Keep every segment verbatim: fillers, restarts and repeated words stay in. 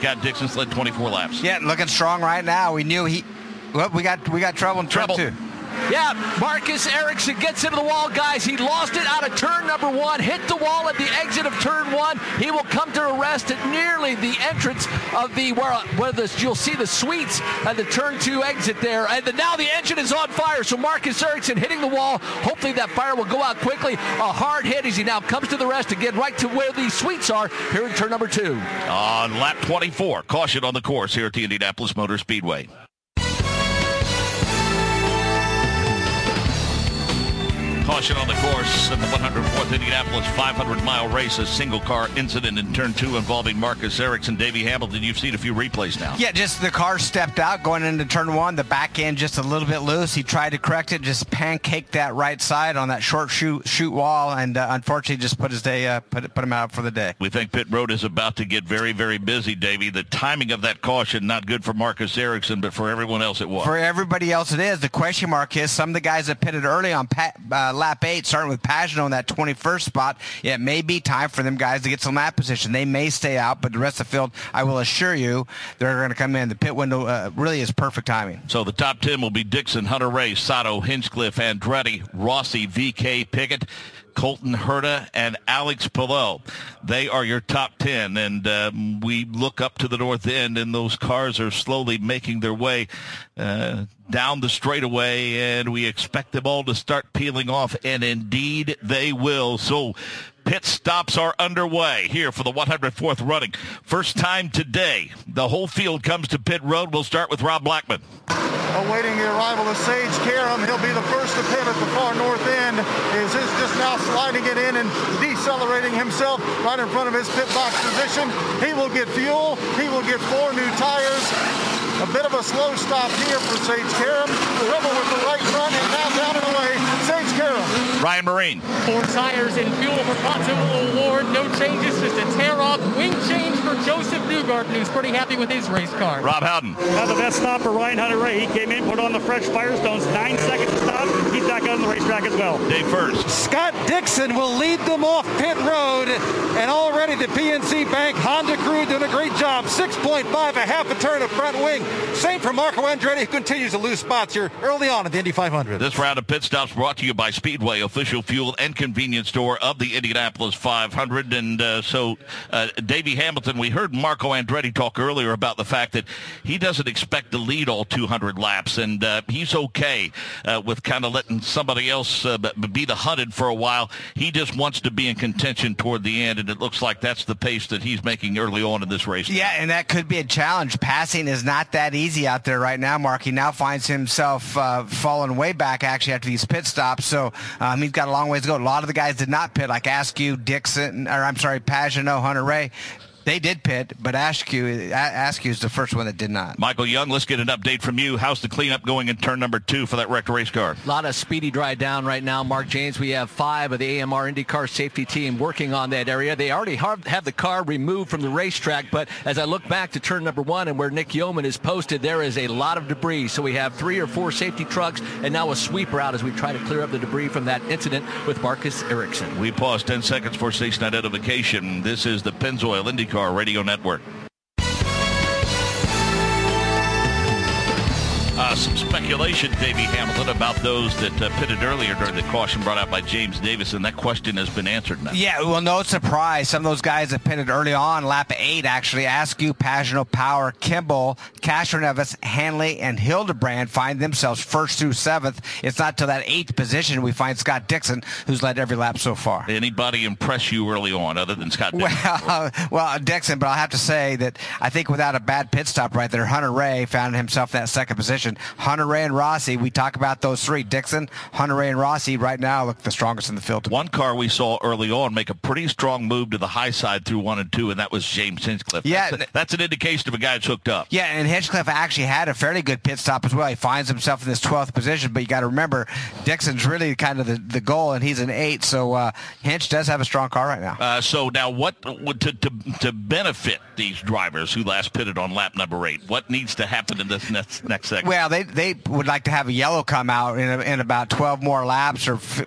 Scott Dixon's led twenty-four laps. Yeah, looking strong right now. We knew he. Well, we got we got trouble in turn Trouble. two. Yeah, Marcus Ericsson gets into the wall, guys. He lost it out of turn number one, hit the wall at the exit of turn one. He will come to a rest at nearly the entrance of the, where, where the, you'll see the suites at the turn two exit there. And the, now the engine is on fire, so Marcus Ericsson hitting the wall. Hopefully that fire will go out quickly. A hard hit as he now comes to the rest again, right to where the suites are here in turn number two. On lap twenty-four, caution on the course here at the Indianapolis Motor Speedway. Caution on the course in the one hundred fourth Indianapolis five hundred mile race, a single-car incident in turn two involving Marcus Ericsson. Davey Hamilton, you've seen a few replays now. Yeah, just the car stepped out going into turn one. The back end just a little bit loose. He tried to correct it, just pancaked that right side on that short shoot shoot wall, and uh, unfortunately just put his day uh, put put him out for the day. We think pit road is about to get very, very busy, Davey. The timing of that caution, not good for Marcus Ericsson, but for everyone else it was. For everybody else it is. The question mark is some of the guys that pitted early on Pat, uh, lap eight, starting with Pagenaud in that twenty-first spot, it may be time for them guys to get some lap position. They may stay out, but the rest of the field, I will assure you, they're going to come in. The pit window uh, really is perfect timing. So the top ten will be Dixon, Hunter-Reay, Sato, Hinchcliffe, Andretti, Rossi, V K, Pickett, Colton Herta, and Alex Palou. They are your top ten, and um, we look up to the north end, and those cars are slowly making their way uh, down the straightaway, and we expect them all to start peeling off, and indeed they will. So pit stops are underway here for the one hundred fourth running. First time today, the whole field comes to pit road. We'll start with Rob Blackman. Awaiting the arrival of Sage Karam. He'll be the first to pit at the far north end. Is is just now sliding it in and decelerating himself right in front of his pit box position. He will get fuel. He will get four new tires. A bit of a slow stop here for Sage Karam. Rebel with the right front and now down and away. Sage Karam. Ryan Marine. Four tires and fuel for Continental Award. No changes, just a tear-off wing change for Joseph Newgarden, who's pretty happy with his race car. Rob Howden. Now the best stop for Ryan Hunter-Reay. He came in, put on the fresh Firestones, nine seconds to stop. He's back on the racetrack as well. Dave First. Scott Dixon will lead them off pit road, and already the P N C Bank Honda crew doing a great job. six point five, a half a turn of front wing. Same for Marco Andretti, who continues to lose spots here early on in the Indy five hundred. This round of pit stops brought to you by Speedway, official fuel and convenience store of the Indianapolis five hundred. And uh, so, uh, Davey Hamilton, we heard Marco Andretti talk earlier about the fact that he doesn't expect to lead all two hundred laps, and uh, he's okay uh, with kind of letting somebody else uh, be the hunted for a while. He just wants to be in contention toward the end, and it looks like that's the pace that he's making early on in this race. Yeah, and that could be a challenge. Passing is not that easy out there right now, Mark. He now finds himself uh, falling way back, actually, after these pit stops, so um, he's got a long ways to go. A lot of the guys did not pit, like Askew, Dixon, or I'm sorry, Pagenaud, Hunter-Reay. They did pit, but Askew, Askew is the first one that did not. Michael Young, let's get an update from you. How's the cleanup going in turn number two for that wrecked race car? A lot of speedy dry down right now, Mark James. We have five of the A M R IndyCar safety team working on that area. They already have the car removed from the racetrack, but as I look back to turn number one and where Nick Yeoman is posted, there is a lot of debris. So we have three or four safety trucks and now a sweeper out as we try to clear up the debris from that incident with Marcus Ericsson. We pause ten seconds for station identification. This is the Pennzoil IndyCar Radio Network. Uh, some speculation, Davey Hamilton, about those that uh, pitted earlier during the caution brought out by James Davis, and that question has been answered now. Yeah, well, no surprise. Some of those guys that pitted early on, lap eight, actually, Askew, Pagenaud, Power, Kimball, Castroneves, Hanley, and Hildebrand find themselves first through seventh. It's not till that eighth position we find Scott Dixon, who's led every lap so far. Anybody impress you early on other than Scott Dixon? Well, well, Dixon, but I'll have to say that I think without a bad pit stop right there, Hunter-Reay found himself in that second position. Hunter-Reay and Rossi, we talk about those three. Dixon, Hunter-Reay, and Rossi right now look the strongest in the field. One car we saw early on make a pretty strong move to the high side through one and two, and that was James Hinchcliffe. Yeah, that's, a, that's an indication of a guy that's hooked up. Yeah, and Hinchcliffe actually had a fairly good pit stop as well. He finds himself in this twelfth position, but you got to remember, Dixon's really kind of the, the goal, and he's an eight, so uh, Hinch does have a strong car right now. Uh, so now what, to, to, to benefit these drivers who last pitted on lap number eight, what needs to happen in this next, next segment? Well, they they would like to have a yellow come out in, a, in about twelve more laps or f-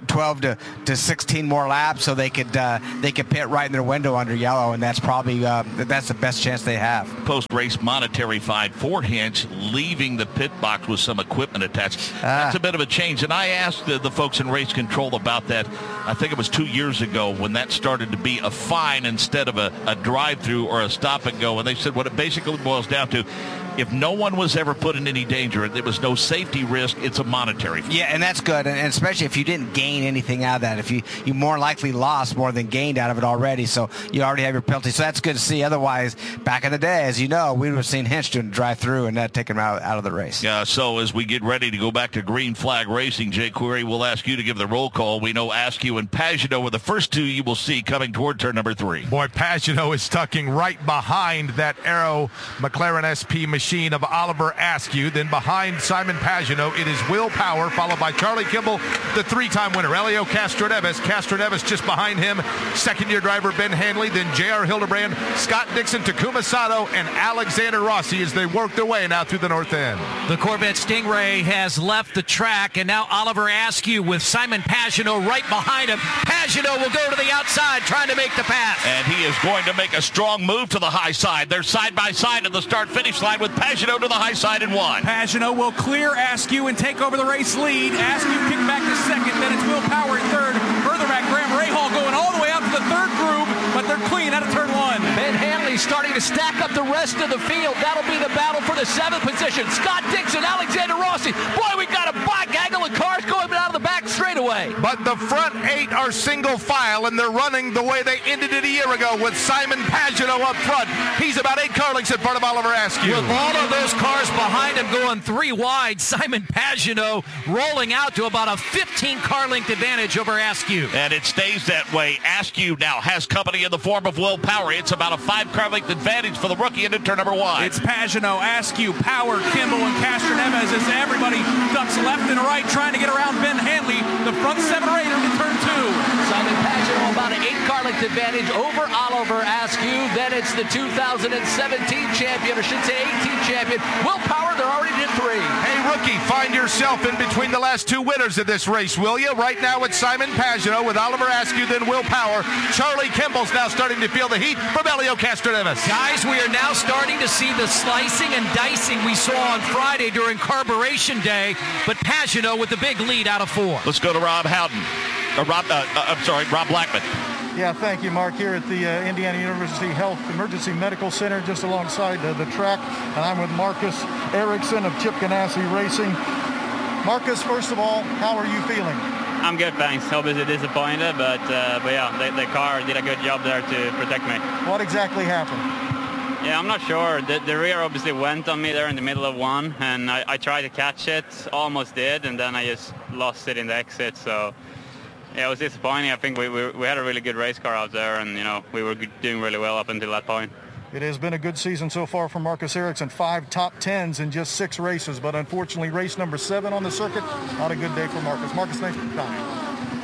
twelve to, to sixteen more laps so they could uh, they could pit right in their window under yellow, and that's probably uh, that's the best chance they have. Post-race monetary fine for Hinch, leaving the pit box with some equipment attached. Ah. That's a bit of a change, and I asked the, the folks in race control about that. I think it was two years ago when that started to be a fine instead of a, a drive-through or a stop-and-go, and they said what it basically boils down to, if no one was ever put in any danger, there was no safety risk, it's a monetary fine. Yeah, and that's good, and especially if you didn't gain anything out of that. If you, you more likely lost more than gained out of it already, so you already have your penalty. So that's good to see. Otherwise, back in the day, as you know, we would have seen Hinch doing a drive-through and that taking him out, out of the race. Yeah, so as we get ready to go back to Green Flag Racing, Jay Query, we'll ask you to give the roll call. We know Askew and Pagenaud were the first two you will see coming toward turn number three. Boy, Pagenaud is tucking right behind that Aero McLaren S P machine of Oliver Askew. Then behind Simon Pagenaud, it is Will Power, followed by Charlie Kimball, the three-time winner, Helio Castroneves. Castroneves just behind him, second-year driver Ben Hanley, then J R Hildebrand, Scott Dixon, Takuma Sato, and Alexander Rossi as they work their way now through the north end. The Corvette Stingray has left the track, and now Oliver Askew with Simon Pagenaud right behind him. Pagenaud will go to the outside, trying to make the pass. And he is going to make a strong move to the high side. They're side by side at the start-finish line with Pagenaud to the high side in one. Pagenaud will clear Askew and take over the race lead. Askew kicked back to second, then it's Will Power in third. Further back, Graham Rahal going all the way out to the third group, but they're clean out of turn one. Ben Hanley starting to stack up the rest of the field. That'll be the battle for the seventh position. Scott Dixon, Alexander Rossi. Boy, we got a bike gaggle of cars going out of the back straightaway. But the front eight are single file, and they're running the way they ended it a year ago with Simon Pagenaud up front. He's about eight car lengths in front of Oliver Askew. With all of those cars behind him going three wide, Simon Pagenaud rolling out to about a fifteen car length advantage over Askew. And it stays that way. Askew now has company in the form of Will Power. It's about a five car length advantage for the rookie into turn number one. It's Pagenaud, Askew, Power, Kimball, and Castroneves as everybody ducks left and right trying to get around Ben Hanley. The front seven or eight are in turn two. Simon Pagenaud about an eight car length advantage over Oliver Askew. Then it's the two thousand seventeen champion, or should say eighteen champion, Will Power. They're already in three. Hey, rookie, find yourself in between the last two winners of this race, will you? Right now it's Simon Pagenaud with Oliver Askew, then Will Power. Charlie Kimball's now starting to feel the heat from Helio Castroneves. Guys, we are now starting to see the slicing and dicing we saw on Friday during Carburation Day, but Pagenaud with the big lead out of four. Let's go to Rob Howden. Uh, Rob, uh, uh, I'm sorry, Rob Blackman. Yeah, thank you, Mark. Here at the uh, Indiana University Health Emergency Medical Center, just alongside uh, the track, and I'm with Marcus Ericsson of Chip Ganassi Racing. Marcus, first of all, how are you feeling? I'm good, thanks. Obviously disappointed, but uh, but yeah, the, the car did a good job there to protect me. What exactly happened? Yeah, I'm not sure. The, the rear obviously went on me there in the middle of one, and I, I tried to catch it, almost did, and then I just lost it in the exit. So yeah, it was disappointing. I think we, we we had a really good race car out there, and you know we were doing really well up until that point. It has been a good season so far for Marcus Ericsson. Five top tens in just six races, but unfortunately race number seven on the circuit, not a good day for Marcus. Marcus, thanks for your time.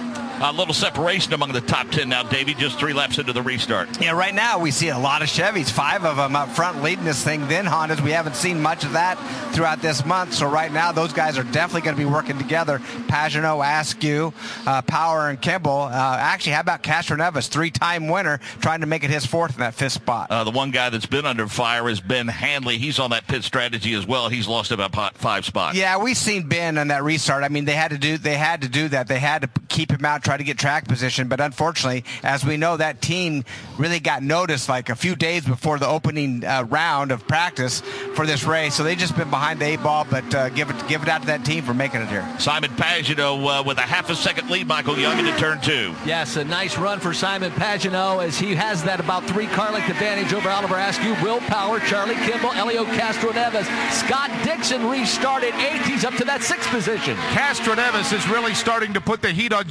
A little separation among the top ten now, Davey, just three laps into the restart. Yeah, right now we see a lot of Chevys, five of them up front leading this thing. Then Hondas, we haven't seen much of that throughout this month. So right now those guys are definitely going to be working together. Pagenaud, Askew, uh, Power, and Kimball. Uh, actually, how about Castroneves, three-time winner, trying to make it his fourth in that fifth spot. Uh, the one guy that's been under fire is Ben Hanley. He's on that pit strategy as well. He's lost about five spots. Yeah, we've seen Ben on that restart. I mean, they had to do they had to do that. They had to keep him out, try to get track position. But unfortunately, as we know, that team really got noticed like a few days before the opening uh, round of practice for this race. So they just been behind the eight ball. But uh, give it give it out to that team for making it here. Simon Pagenaud uh, with a half a second lead. Michael Young into turn two. Yes, a nice run for Simon Pagenaud as he has that about three car length advantage over Oliver Askew, Will Power, Charlie Kimball, Helio Castroneves. Scott Dixon restarted eighth. He's up to that sixth position. Castroneves is really starting to put the heat on Charlie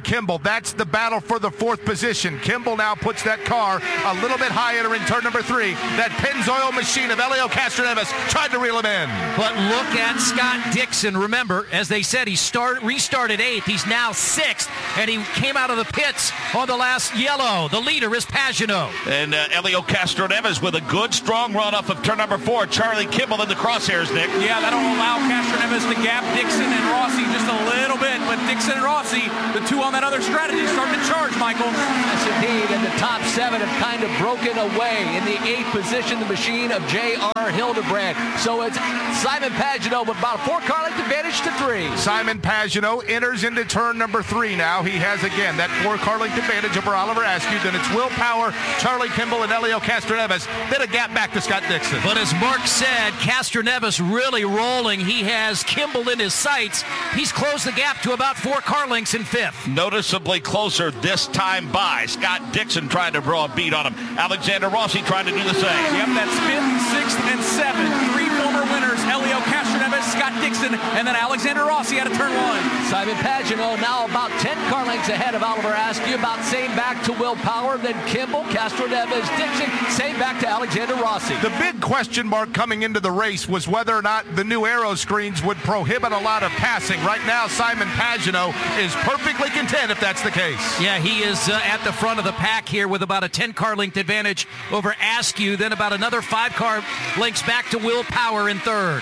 Kimball. That's the battle for the fourth position. Kimball now puts that car a little bit higher in turn number three. That Pennzoil machine of Helio Castroneves tried to reel him in. But look at Scott Dixon. Remember, as they said, he start, restarted eighth. He's now sixth, and he came out of the pits on the last yellow. The leader is Pagenaud. And uh, Helio Castroneves with a good, strong run off of turn number four. Charlie Kimball in the crosshairs, Nick. Yeah, that'll allow Castroneves to gap Dixon and Rossi just a little bit. But Dixon and Rossi, the two on that other strategy, starting to charge, Michael. Yes, indeed. And the top seven have kind of broken away. In the eighth position, the machine of J R Hildebrand. So it's Simon Pagenaud with about a four-car length advantage to three. Simon Pagenaud enters into turn number three now. He has, again, that four-car length advantage over Oliver Askew. Then it's Will Power, Charlie Kimball, and Helio Castroneves. Then a gap back to Scott Dixon. But as Mark said, Castroneves really rolling. He has Kimball in his sights. He's closed the gap to about four car lengths in fifth. Noticeably closer this time by. Scott Dixon trying to draw a beat on him. Alexander Rossi trying to do the same. Yep, that's fifth, sixth, and seventh. Three former winners, Helio Castroneves, Scott Dixon, and then Alexander Rossi out of turn one. Simon Pagenaud now about ten car lengths ahead of Oliver Askew. About same back to Will Power. Then Kimball, Castroneves, Dixon. Same back to Alexander Rossi. The big question mark coming into the race was whether or not the new aero screens would prohibit a lot of passing. Right now, Simon Pagenaud is perfectly content if that's the case. Yeah, he is uh, at the front of the pack here with about a ten-car length advantage over Askew, then about another five-car lengths back to Will Power in third.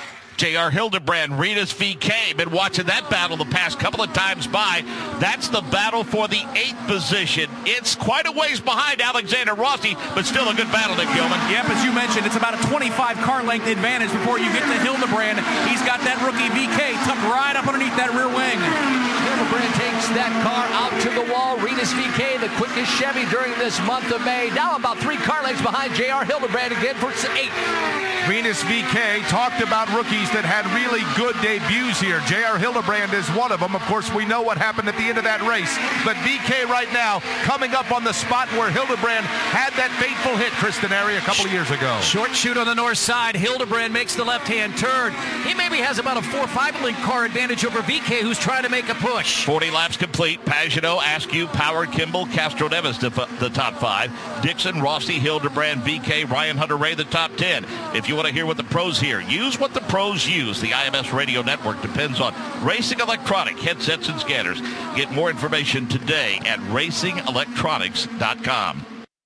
J R Hildebrand, Renus V K, been watching that battle the past couple of times by. That's the battle for the eighth position. It's quite a ways behind Alexander Rossi, but still a good battle, Nick Gilman. Yep, as you mentioned, it's about a twenty-five car length advantage before you get to Hildebrand. He's got that rookie V K tucked right up underneath that rear wing. Hildebrand takes that car out to the wall. Renus V K, the quickest Chevy during this month of May. Now about three car lengths behind J R Hildebrand again for eight. Renus V K talked about rookies that had really good debuts here. J R Hildebrand is one of them. Of course, we know what happened at the end of that race. But V K right now coming up on the spot where Hildebrand had that fateful hit, Tristan Airy, a couple of years ago. Short shoot on the north side. Hildebrand makes the left-hand turn. He maybe has about a four or five link car advantage over V K, who's trying to make a push. forty laps complete. Pagenaud, Askew, Power, Kimball, Castroneves, the, the top five. Dixon, Rossi, Hildebrand, V K, Ryan Hunter-Reay, the top ten. If you want to hear what the pros hear, use what the pros use. The I M S Radio Network depends on Racing Electronic headsets and scanners. Get more information today at racing electronics dot com.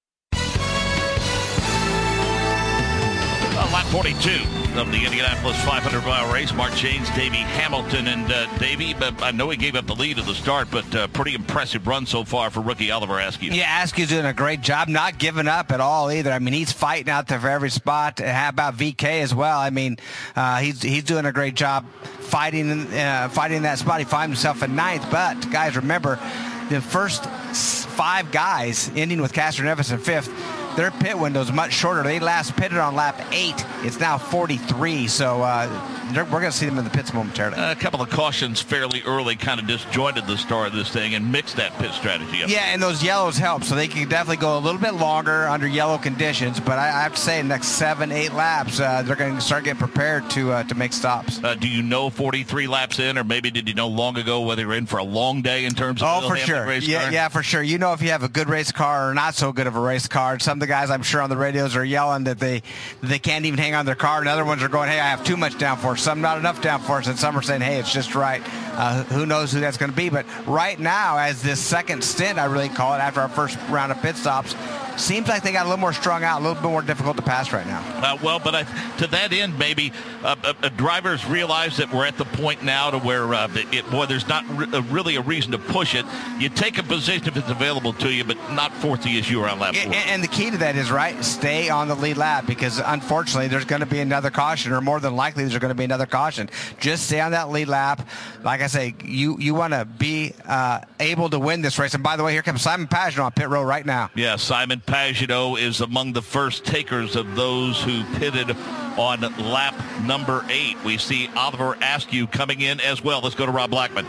Uh, lap forty-two of the Indianapolis five hundred mile race. Mark Janes, Davey Hamilton, and uh, Davey, but I know he gave up the lead at the start, but uh, pretty impressive run so far for rookie Oliver Askew. Yeah, Askew's doing a great job, not giving up at all either. I mean, he's fighting out there for every spot. How about V K as well? I mean, uh, he's he's doing a great job fighting uh, fighting that spot. He finds himself in ninth, but guys, remember the first five guys ending with Castroneves in fifth. Their pit window is much shorter. They last pitted on lap eight. It's now forty-three, so uh, we're going to see them in the pits momentarily. A couple of cautions fairly early kind of disjointed the start of this thing and mixed that pit strategy up. Yeah, and those yellows help, so they can definitely go a little bit longer under yellow conditions. But I, I have to say, in the next seven, eight laps, uh, they're going to start getting prepared to uh, to make stops. Uh, do you know forty-three laps in, or maybe did you know long ago whether you're in for a long day in terms of oh, for sure. race yeah, car? yeah, for sure. You know if you have a good race car or not so good of a race car. Some of the guys I'm sure on the radios are yelling that they they can't even hang on their car, and other ones are going, hey, I have too much downforce, some not enough downforce, and some are saying, hey, it's just right. Uh, who knows who that's going to be? But right now, as this second stint, I really call it, after our first round of pit stops, seems like they got a little more strung out, a little bit more difficult to pass right now. Uh, well, but I, to that end, maybe uh, uh, uh, drivers realize that we're at the point now to where, uh, it, boy, there's not re- uh, really a reason to push it. You take a position if it's available to you, but not force the issue around lap four. And, and the key to that is, right, stay on the lead lap, because unfortunately there's going to be another caution, or more than likely there's going to be another caution. Just stay on that lead lap. Like I say, you, you want to be uh, able to win this race. And by the way, here comes Simon Pagenaud on pit row right now. Yeah, Simon Pagenaud is among the first takers of those who pitted on lap number eight. We see Oliver Askew coming in as well. Let's go to Rob Blackman.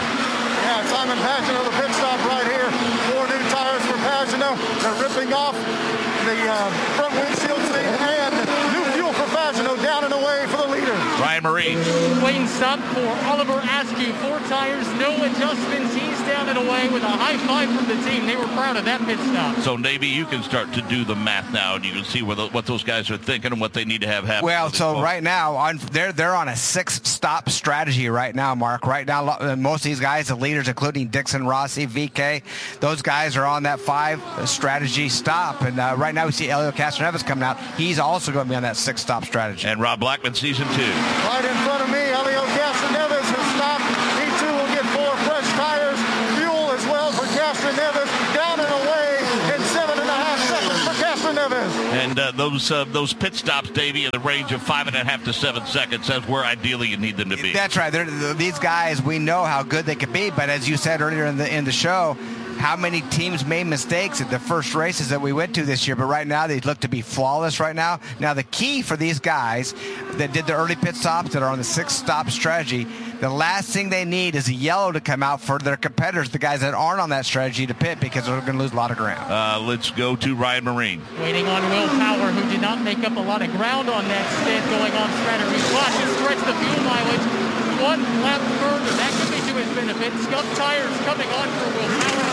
Yeah, Simon Pagenaud, the pit stop right here. Four new tires for Pagenaud. They're ripping off the uh, front windshield seat, and new fuel for Pagenaud down and away for the leader. Ryan Marie. Lane sub for Oliver Askew. Four tires, no adjustments. He's down and away with a high five from the team. They were proud of that pit stop. So, Navy, you can start to do the math now, and you can see where the, what those guys are thinking and what they need to have happen. Well, so right now, on, they're they're on a six-stop strategy right now, Mark. Right now, most of these guys, the leaders, including Dixon, Rossi, V K, those guys are on that five-strategy stop. And uh, right now, we see Elio Castroneves coming out. He's also going to be on that six-stop strategy. And Rob Blackman, season two. Right in front of me, Elio Castroneves has stopped. He too will get four fresh tires. Fuel as well for Castroneves. Down and away in seven and a half seconds for Castroneves. And uh, those uh, those pit stops, Davey, in the range of five and a half to seven seconds. That's where ideally you need them to be. That's right. They're, these guys, we know how good they could be, but as you said earlier in the in the show, how many teams made mistakes at the first races that we went to this year, but right now they look to be flawless right now. Now the key for these guys that did the early pit stops, that are on the six-stop strategy, the last thing they need is a yellow to come out for their competitors, the guys that aren't on that strategy, to pit, because they're going to lose a lot of ground. Uh, let's go to Ryan Marine. Waiting on Will Power, who did not make up a lot of ground on that stint going on strategy. Watch it stretch the fuel mileage one lap further. That could be to his benefit. Scump tires coming on for Will Power.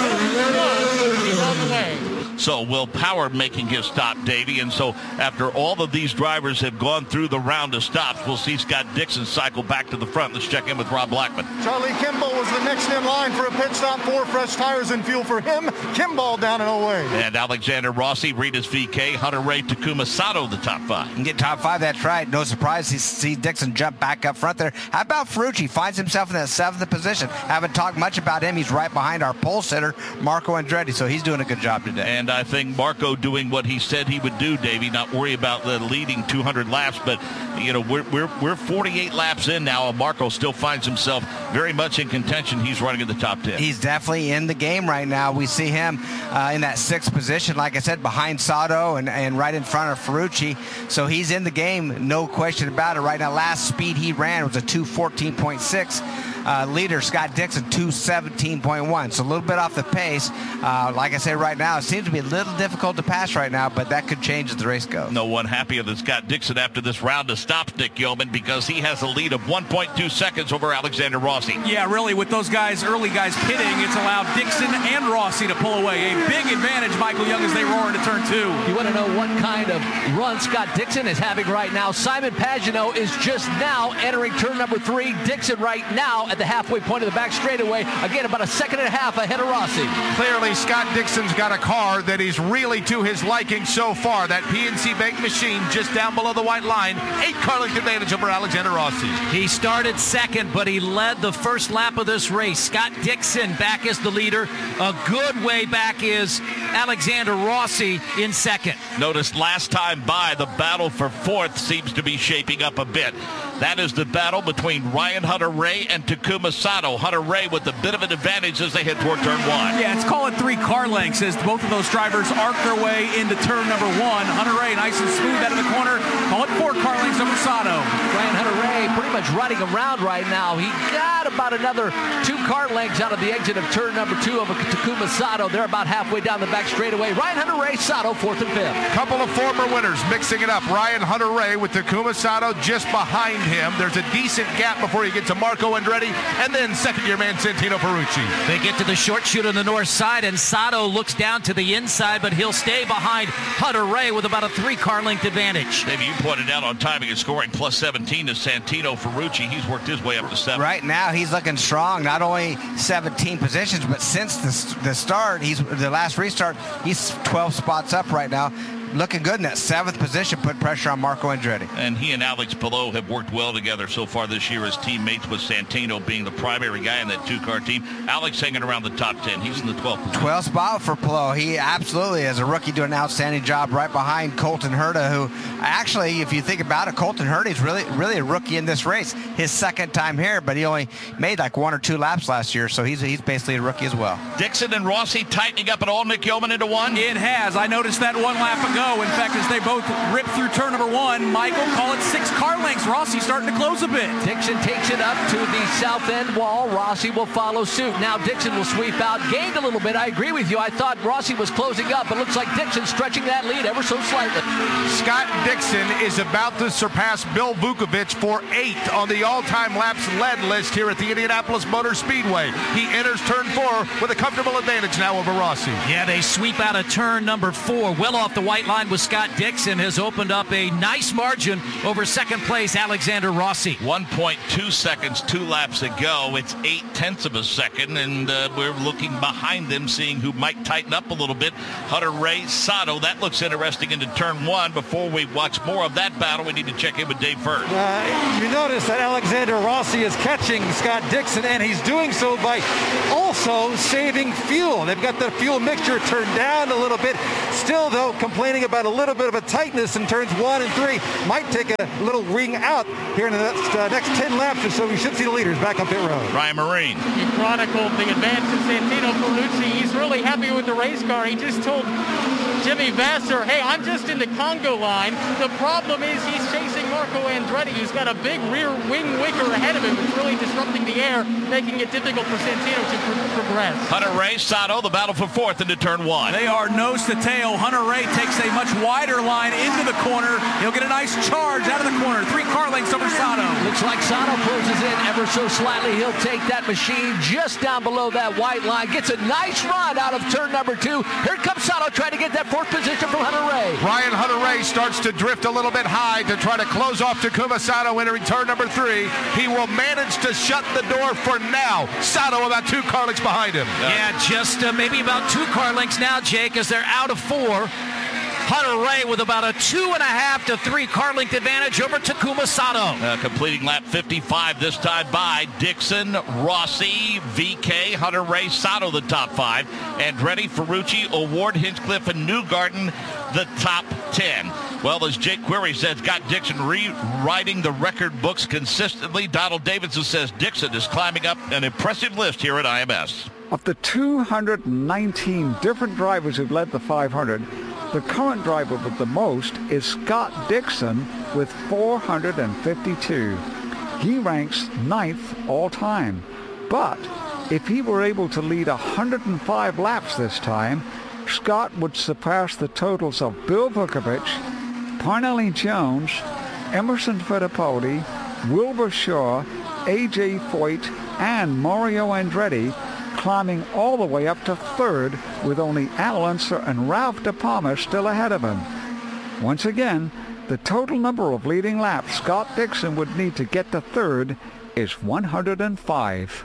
He's on the way. So Will Power making his stop, Davey. And so after all of these drivers have gone through the round of stops, we'll see Scott Dixon cycle back to the front. Let's check in with Rob Blackman. Charlie Kimball was the next in line for a pit stop. Four fresh tires and fuel for him. Kimball down and away. And Alexander Rossi, Ritas V K, Hunter Ray, Takuma Sato, the top five. You get top five, that's right. No surprise to see Dixon jump back up front there. How about Ferrucci? Finds himself in that seventh position. Haven't talked much about him. He's right behind our pole sitter, Marco Andretti, so he's doing a good job today. And I think Marco doing what he said he would do, Davey, not worry about the leading two hundred laps, but, you know, we're we're we're forty-eight laps in now, and Marco still finds himself very much in contention. He's running in the top ten. He's definitely in the game right now. We see him uh, in that sixth position, like I said, behind Sato and, and right in front of Ferrucci. So he's in the game, no question about it right now. Last speed he ran was a two fourteen point six. Uh, leader Scott Dixon two seventeen point one, so a little bit off the pace. Uh, like I said, right now it seems to be a little difficult to pass right now, but that could change as the race goes. No one happier than Scott Dixon after this round of stops, Nick Yeoman, because he has a lead of one point two seconds over Alexander Rossi. Yeah, really, with those guys, early guys pitting, it's allowed Dixon and Rossi to pull away. A big advantage, Michael Young, as they roar into turn two. You want to know what kind of run Scott Dixon is having right now? Simon Pagenaud is just now entering turn number three. Dixon right now at the halfway point of the back straightaway. Again, about a second and a half ahead of Rossi. Clearly, Scott Dixon's got a car that is really to his liking so far. That P N C Bank machine just down below the white line. Eight car length advantage over Alexander Rossi. He started second, but he led the first lap of this race. Scott Dixon back as the leader. A good way back is Alexander Rossi in second. Notice last time by, the battle for fourth seems to be shaping up a bit. That is the battle between Ryan Hunter-Reay and Takuma Sato. Hunter-Reay with a bit of an advantage as they head toward turn one. Yeah, it's call it three car lengths as both of those drivers arc their way into turn number one. Hunter-Reay nice and smooth out of the corner. Call it four car lengths over Sato. Ryan Hunter-Reay pretty much running around right now. He got about another two car lengths out of the exit of turn number two of Takuma Sato. They're about halfway down the back straightaway. Ryan Hunter-Reay, Sato, fourth and fifth. Couple of former winners mixing it up. Ryan Hunter-Reay with Takuma Sato just behind him. There's a decent gap before you get to Marco Andretti, and then second-year man Santino Ferrucci. They get to the short chute on the north side, and Sato looks down to the inside, but he'll stay behind Hunter-Reay with about a three-car length advantage. Maybe you pointed out on timing and scoring plus seventeen to Santino Ferrucci. He's worked his way up to seven. Right now, he's looking strong. Not only seventeen positions, but since the, the start, he's the last restart, he's twelve spots up right now. Looking good in that seventh position, put pressure on Marco Andretti. And he and Alex Palou have worked well together so far this year as teammates, with Santino being the primary guy in that two-car team. Alex hanging around the top ten. He's in the twelfth position. twelfth spot for Palou. He absolutely, as a rookie, doing an outstanding job right behind Colton Herta, who actually, if you think about it, Colton Herta is really, really a rookie in this race. His second time here, but he only made like one or two laps last year, so he's he's basically a rookie as well. Dixon and Rossi tightening up at all, Nick Yeoman, into one? It has. I noticed that one lap ago. go. In fact, as they both rip through turn number one, Michael, call it six car lengths. Rossi starting to close a bit. Dixon takes it up to the south end wall. Rossi will follow suit. Now Dixon will sweep out, gained a little bit. I agree with you. I thought Rossi was closing up, but looks like Dixon stretching that lead ever so slightly. Scott Dixon is about to surpass Bill Vukovich for eighth on the all-time laps led list here at the Indianapolis Motor Speedway. He enters turn four with a comfortable advantage now over Rossi. Yeah, they sweep out of turn number four. Well off the white line with Scott Dixon has opened up a nice margin over second place Alexander Rossi. one point two seconds, two laps ago. It's eight tenths of a second, and uh, we're looking behind them, seeing who might tighten up a little bit. Hunter-Reay Sato, that looks interesting into turn one. Before we watch more of that battle, we need to check in with Dave First. Uh, you notice that Alexander Rossi is catching Scott Dixon, and he's doing so by also saving fuel. They've got the fuel mixture turned down a little bit. Still, though, complaining about a little bit of a tightness in turns one and three. Might take a little ring out here in the next, uh, next ten laps or so. We should see the leaders back on pit road. Ryan Marine. He chronicled the advance of Santino Ferrucci. He's really happy with the race car. He just told Jimmy Vasser, hey, I'm just in the Congo line. The problem is he's chasing Marco Andretti, who's got a big rear wing wicker ahead of him. It's really disrupting the air, making it difficult for Santino to pro- progress. Hunter-Reay Sato, the battle for fourth into turn one. They are nose to tail. Hunter-Reay takes a much wider line into the corner. He'll get a nice charge out of the corner. Three car lengths over Sato. Looks like Sato closes in ever so slightly. He'll take that machine just down below that white line. Gets a nice run out of turn number two. Here comes Sato trying to get that fourth position from Hunter-Reay. Brian Hunter-Reay starts to drift a little bit high to try to close off Takuma Sato entering turn number three. He will manage to shut the door for now. Sato about two car lengths behind him. Yeah, just uh, maybe about two car lengths now, Jake, as they're out of four. Hunter-Reay with about a two and a half to three car length advantage over Takuma Sato. Uh, completing lap fifty-five this time by Dixon, Rossi, V K, Hunter-Reay Sato, the top five. Andretti, Ferrucci, O'Ward, Hinchcliffe, and Newgarden, the top ten. Well, as Jake Query said, Scott Dixon rewriting the record books consistently. Donald Davidson says Dixon is climbing up an impressive list here at I M S. Of the two hundred nineteen different drivers who've led the five hundred, the current driver with the most is Scott Dixon with four hundred fifty-two. He ranks ninth all time. But if he were able to lead one hundred five laps this time, Scott would surpass the totals of Bill Vukovich, Parnelli Jones, Emerson Fittipaldi, Wilbur Shaw, A J Foyt, and Mario Andretti, climbing all the way up to third with only Al Unser and Ralph De Palma still ahead of him. Once again, the total number of leading laps Scott Dixon would need to get to third is one hundred five.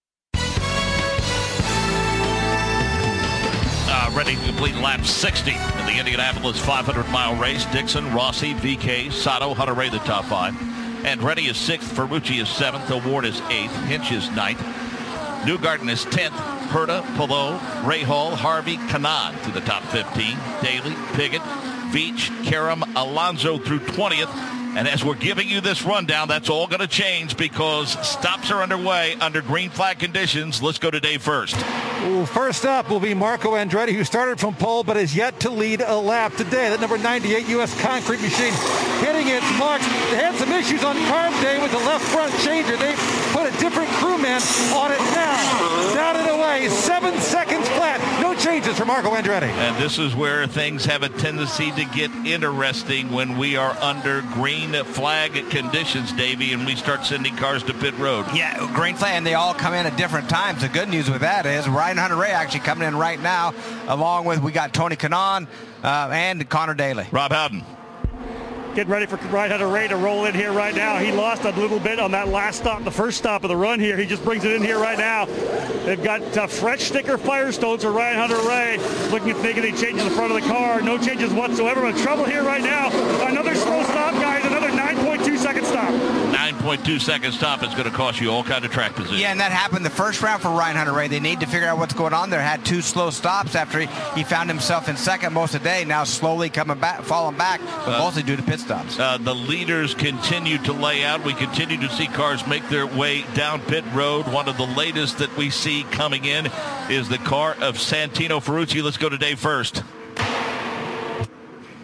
Uh, ready to complete lap sixty in the Indianapolis five hundred mile race. Dixon, Rossi, V K, Sato, Hunter-Reay the top five. Andretti is sixth, Ferrucci is seventh, O'Ward is eighth, Hinch is ninth. Newgarden is tenth, Herta, Palou, Rahal, Harvey, Kanaan to the top fifteen. Daly, Piggott, Veach, Karam, Alonso through twentieth. And as we're giving you this rundown, that's all going to change because stops are underway under green flag conditions. Let's go to Dave First. Ooh, first up will be Marco Andretti, who started from pole but is yet to lead a lap today. That number ninety-eight U S Concrete machine hitting its marks. They had some issues on carb day with the left front changer. They put a different crewman on it now. Down and away, seven seconds flat. No changes for Marco Andretti. And this is where things have a tendency to get interesting when we are under green flag conditions, Davey, and we start sending cars to pit road. Yeah, green flag, and they all come in at different times. The good news with that is Ryan Hunter-Reay actually coming in right now, along with we got Tony Kanaan uh, and Connor Daly. Rob Howden. Getting ready for Ryan Hunter-Reay to roll in here right now. He lost a little bit on that last stop, the first stop of the run here. He just brings it in here right now. They've got uh, fresh sticker Firestones for Ryan Hunter-Reay. Looking at making any changes in the front of the car. No changes whatsoever. But trouble here right now. Another slow stop, guys. Another nine point two second stop. nine point two second stop is going to cost you all kind of track position. Yeah, and that happened the first round for Ryan Hunter-Reay. They need to figure out what's going on there. Had two slow stops after he, he found himself in second most of the day. Now slowly coming back, falling back, but uh, mostly due to pit stops. Uh, the leaders continue to lay out. We continue to see cars make their way down pit road. One of the latest that we see coming in is the car of Santino Ferrucci. Let's go to Dave First.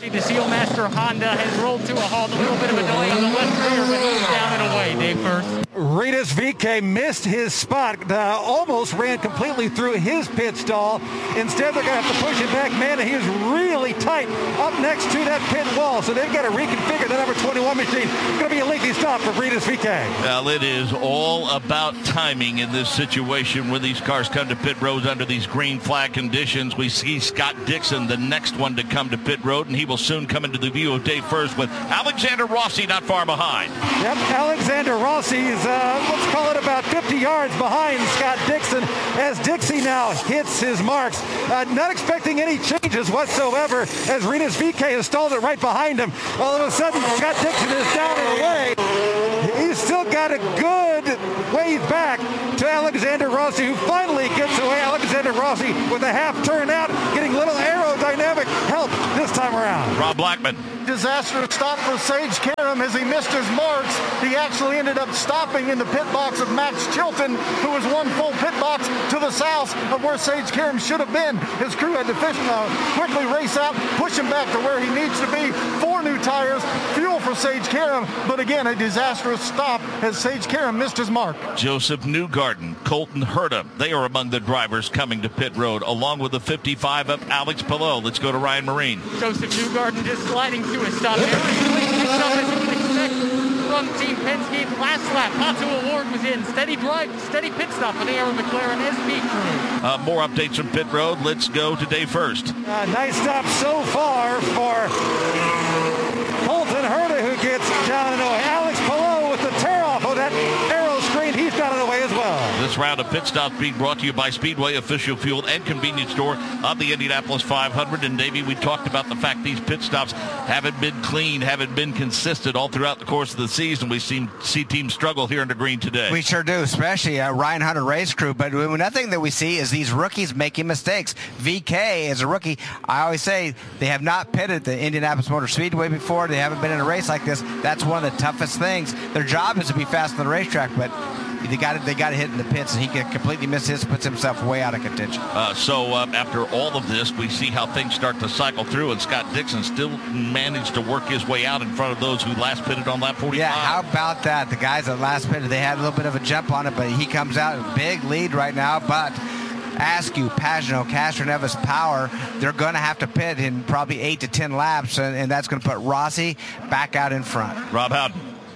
The Sealmaster Honda has rolled to a halt. A little bit of a delay on the left rear, but he's down and away. Dave first. Rinus V K missed his spot, uh, almost ran completely through his pit stall. Instead, they're going to have to push it back. Man, he is really tight up next to that pit wall, so they've got to reconfigure the number twenty-one machine. It's going to be a lengthy stop for Rinus V K. Well, it is all about timing in this situation when these cars come to pit road under these green flag conditions. We see Scott Dixon, the next one to come to pit road, and he will soon come into the view of Dave first with Alexander Rossi not far behind. Yep, Alexander Rossi is, uh, let's call it about fifty yards behind Scott Dixon as Dixie now hits his marks. Uh, not expecting any changes whatsoever as Rinus V K has stalled it right behind him. All of a sudden, Scott Dixon is down and away. He's still got a good way back to Alexander Rossi, who finally gets away. Alexander Rossi with a half turn out, getting little aerodynamic help this time around. Rob Blackman. Disastrous stop for Sage Karam as he missed his marks. He actually ended up stopping in the pit box of Max Chilton, who was one full pit box to the south of where Sage Karam should have been. His crew had to fish, uh, quickly race out, push him back to where he needs to be. Four new tires, fuel for Sage Karam, but again, a disastrous stop as Sage Karam missed his mark. Joseph Newgarden, Colton Herta, they are among the drivers coming to pit road, along with the fifty-five of Alex Palou. Let's go to Ryan Marine. Joseph Newgarden just sliding to a stop. Very quick pit stop, as you would expect from Team Penske. Last lap, Pato Award was in. Steady drive, steady pit stop for the Arrow McLaren S P crew. Uh, more updates from pit road. Let's go to Dave first. Uh, nice stop so far for Colton Herta, who gets down and away. Alex Palou with the tear off of that arrow screen. He's down and away as well. This round of pit stops being brought to you by Speedway, official fuel and convenience store of the Indianapolis five hundred. And Davey, we talked about the fact these pit stops haven't been clean, haven't been consistent all throughout the course of the season. We've seen see teams struggle here in the green today. We sure do, especially uh, Ryan Hunter race crew. But nothing that we see is these rookies making mistakes. V K is a rookie. I always say they have not pitted the Indianapolis Motor Speedway before. They haven't been in a race like this. That's one of the toughest things. Their job is to be fast on the racetrack, but they got it. They got to hit in the pits, and he can completely miss his, puts himself way out of contention. Uh, so uh, after all of this, we see how things start to cycle through, and Scott Dixon still managed to work his way out in front of those who last pitted on lap forty-five. Yeah, how about that? The guys that last pitted, they had a little bit of a jump on it, but he comes out in a big lead right now. But Askew, Pagano, Castroneves, Power, they're going to have to pit in probably eight to ten laps, and, and that's going to put Rossi back out in front. Rob Howden.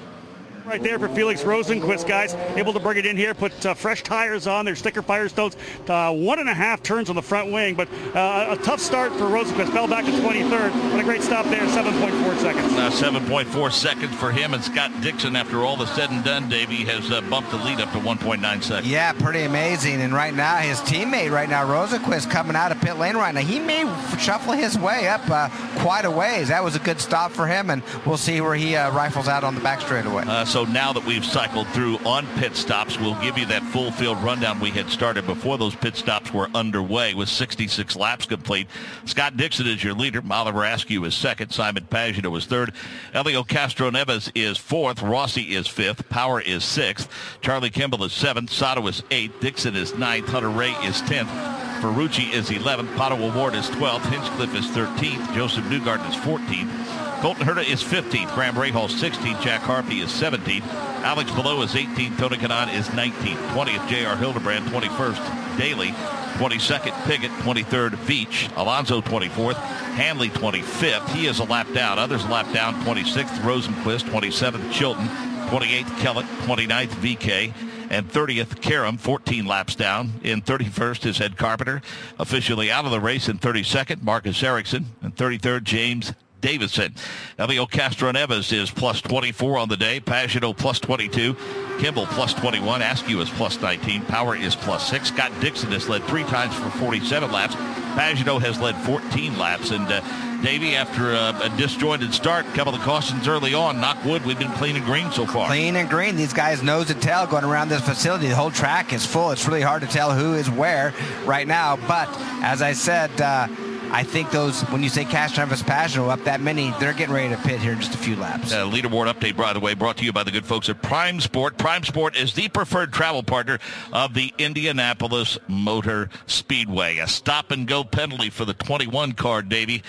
Right there for Felix Rosenquist, guys. Able to bring it in here, put uh, fresh tires on their sticker Firestones. Uh, one and a half turns on the front wing, but uh, a tough start for Rosenquist. Fell back to twenty-third, but a great stop there, seven point four seconds. Uh, seven point four seconds for him, and Scott Dixon, after all is said and done, Davey, has uh, bumped the lead up to one point nine seconds. Yeah, pretty amazing. And right now, his teammate right now, Rosenquist, coming out of pit lane right now. He may shuffle his way up uh, quite a ways. That was a good stop for him, and we'll see where he uh, rifles out on the back straightaway. Uh, so now that we've cycled through on pit stops, we'll give you that full field rundown we had started before those pit stops were underway with sixty-six laps complete. Scott Dixon is your leader. Oliver Askew is second. Simon Pagano is third. Elio Castroneves is fourth. Rossi is fifth. Power is sixth. Charlie Kimball is seventh. Sato is eighth. Dixon is ninth. Hunter Ray is tenth. Ferrucci is eleventh. Pato Award is twelfth. Hinchcliffe is thirteenth. Joseph Newgarden is fourteenth. Colton Herta is fifteenth. Graham Rahal sixteenth. Jack Harvey is seventeenth. Alex Palou is eighteenth. Tony Kanaan is nineteenth. twentieth. J R Hildebrand. twenty-first. Daly. twenty-second. Piggott. twenty-third. Veach. Alonso twenty-fourth. Hanley twenty-fifth. He is a lap down. Others a lap down. twenty-sixth. Rosenquist. twenty-seventh. Chilton. twenty-eighth. Kellett. twenty-ninth. V K. And thirtieth, Karam, fourteen laps down. In thirty-first is Ed Carpenter, officially out of the race. In thirty-second, Marcus Ericsson. And thirty-third, James Davison. Elio Castroneves is plus twenty-four on the day. Pagano plus twenty-two. Kimball plus twenty-one. Askew is plus nineteen. Power is plus six. Scott Dixon has led three times for forty-seven laps. Pagano has led fourteen laps. And uh, Davey, after a, a disjointed start, a couple of cautions early on, knock wood, we've been clean and green so far. Clean and green. These guys nose and tail going around this facility. The whole track is full. It's really hard to tell who is where right now. But as I said, uh, I think those, when you say Castroneves, Pagano up that many, they're getting ready to pit here in just a few laps. Uh, leaderboard update, by the way, brought to you by the good folks at Prime Sport. Prime Sport is the preferred travel partner of the Indianapolis Motor Speedway. A stop-and-go penalty for the twenty-one car, Davey.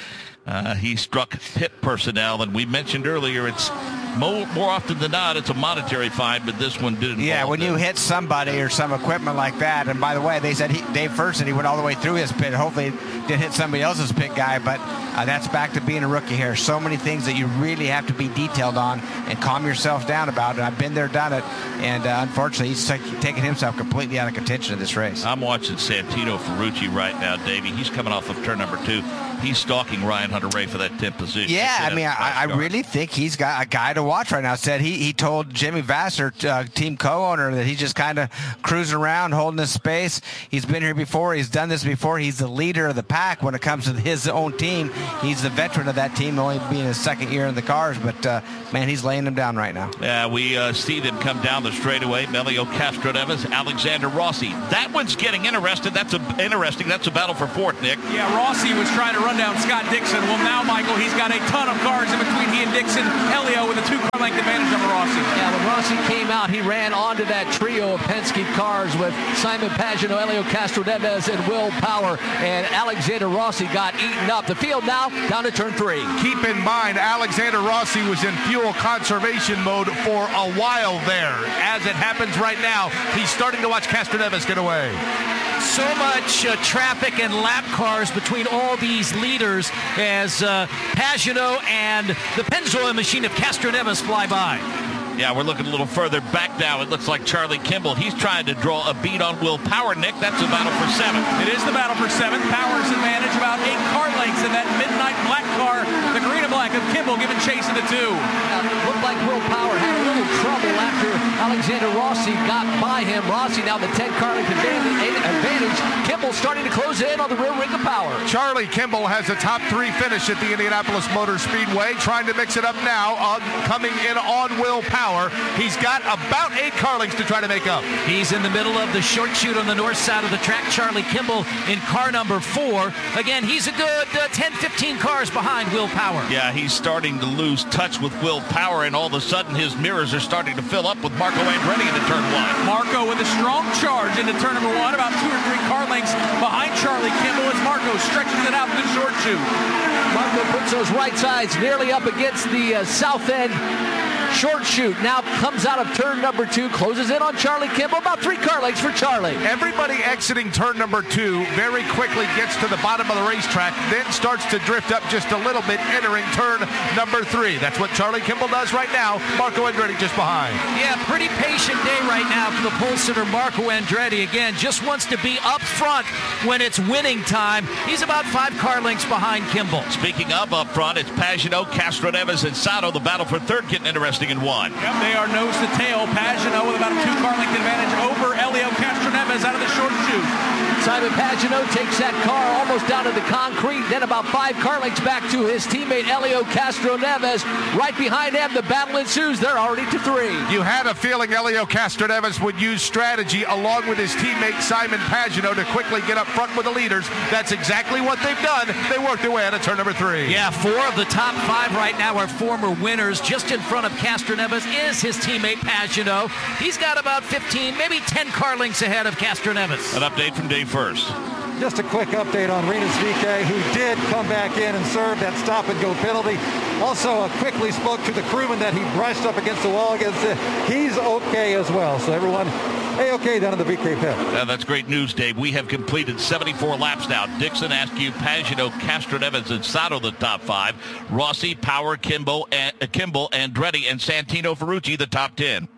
Uh, he struck pit personnel, and we mentioned earlier it's more, more often than not it's a monetary fine, but this one didn't. Yeah, when them. you hit somebody or some equipment like that, and by the way, they said he, Dave first said he went all the way through his pit. Hopefully didn't hit somebody else's pit guy, but uh, that's back to being a rookie here. So many things that you really have to be detailed on and calm yourself down about. And I've been there, done it, and uh, unfortunately he's t- taking himself completely out of contention in this race. I'm watching Santino Ferrucci right now, Davey. He's coming off of turn number two. He's stalking Ryan Hunter-Reay for that tenth position. Yeah, I mean, I, I really think he's got a guy to watch right now. Said he, he told Jimmy Vasser, uh, team co-owner, that he's just kind of cruising around, holding his space. He's been here before. He's done this before. He's the leader of the pack when it comes to his own team. He's the veteran of that team, only being his second year in the cars. But, uh, man, he's laying them down right now. Yeah, we uh, see them come down the straightaway. Melio Castroneves, Alexander Rossi. That one's getting interested. That's a, interesting. That's a battle for fourth, Nick. Yeah, Rossi was trying to run down Scott Dixon. Well, now, Michael, he's got a ton of cars in between he and Dixon. Elio with a two-car length advantage over Rossi. Yeah, when Rossi came out, he ran onto that trio of Penske cars with Simon Pagenaud, Elio Castroneves, and Will Power, and Alexander Rossi got eaten up. The field now down to turn three. Keep in mind, Alexander Rossi was in fuel conservation mode for a while there. As it happens right now, he's starting to watch Castroneves get away. So much uh, traffic and lap cars between all these leaders as uh, Pagenaud and the Pennzoil machine of Castroneves fly by. Yeah, we're looking a little further back now. It looks like Charlie Kimball. He's trying to draw a beat on Will Power, Nick. That's a battle for seventh. It is the battle for seventh. Power's advantage about eight car lengths in that midnight black car. The green and black of Kimball giving chase into two. Now, it looked like Will Power had a little trouble after Alexander Rossi got by him. Rossi now the ten car length advantage. Kimball starting to close in on the rear ring of Power. Charlie Kimball has a top three finish at the Indianapolis Motor Speedway, trying to mix it up now, uh, coming in on Will Power. He's got about eight car lengths to try to make up. He's in the middle of the short chute on the north side of the track. Charlie Kimball in car number four. Again, he's a good uh, ten, fifteen cars behind Will Power. Yeah, he's starting to lose touch with Will Power, and all of a sudden his mirrors are starting to fill up with Marco Andretti into turn one. Marco with a strong charge into turn number one, about two or three car lengths behind Charlie Kimball as Marco stretches it out in the short chute. Marco puts those right sides nearly up against the uh, south end short chute. Now comes out of turn number two, closes in on Charlie Kimball, about three car lengths for Charlie. Everybody exiting turn number two very quickly gets to the bottom of the racetrack, then starts to drift up just a little bit, entering turn number three. That's what Charlie Kimball does right now. Marco Andretti just behind. Yeah, pretty patient day right now for the pole sitter Marco Andretti. Again, just wants to be up front when it's winning time. He's about five car lengths behind Kimball. Speaking of up front, it's Pagenaud, Castroneves, and Sato. The battle for third getting interesting in one. Yep, they are nose to tail. Pagenaud with about a two car length advantage over Elio Castroneves out of the short chute. Simon Pagenaud takes that car almost down to the concrete, then about five car lengths back to his teammate Elio Castroneves. Right behind him, the battle ensues. They're already to three. You had a feeling Elio Castroneves would use strategy along with his teammate Simon Pagenaud to quickly get up front with the leaders. That's exactly what they've done. They worked their way out of turn number three. Yeah, four of the top five right now are former winners. Just in front of Castroneves is his teammate Pagenaud. He's got about fifteen, maybe ten car lengths ahead of Castroneves. An update from Dave First. Just a quick update on Rinus V K. He did come back in and serve that stop-and-go penalty. Also, uh, quickly spoke to the crewman that he brushed up against the wall against it. He's okay as well. So everyone, A-okay down in the V K pit. Uh, that's great news, Dave. We have completed seventy-four laps now. Dixon, Askew, Pagenaud, Castroneves, and Sato the top five. Rossi, Power, Kimball, and, uh, Kimball, Andretti, and Santino Ferrucci the top ten.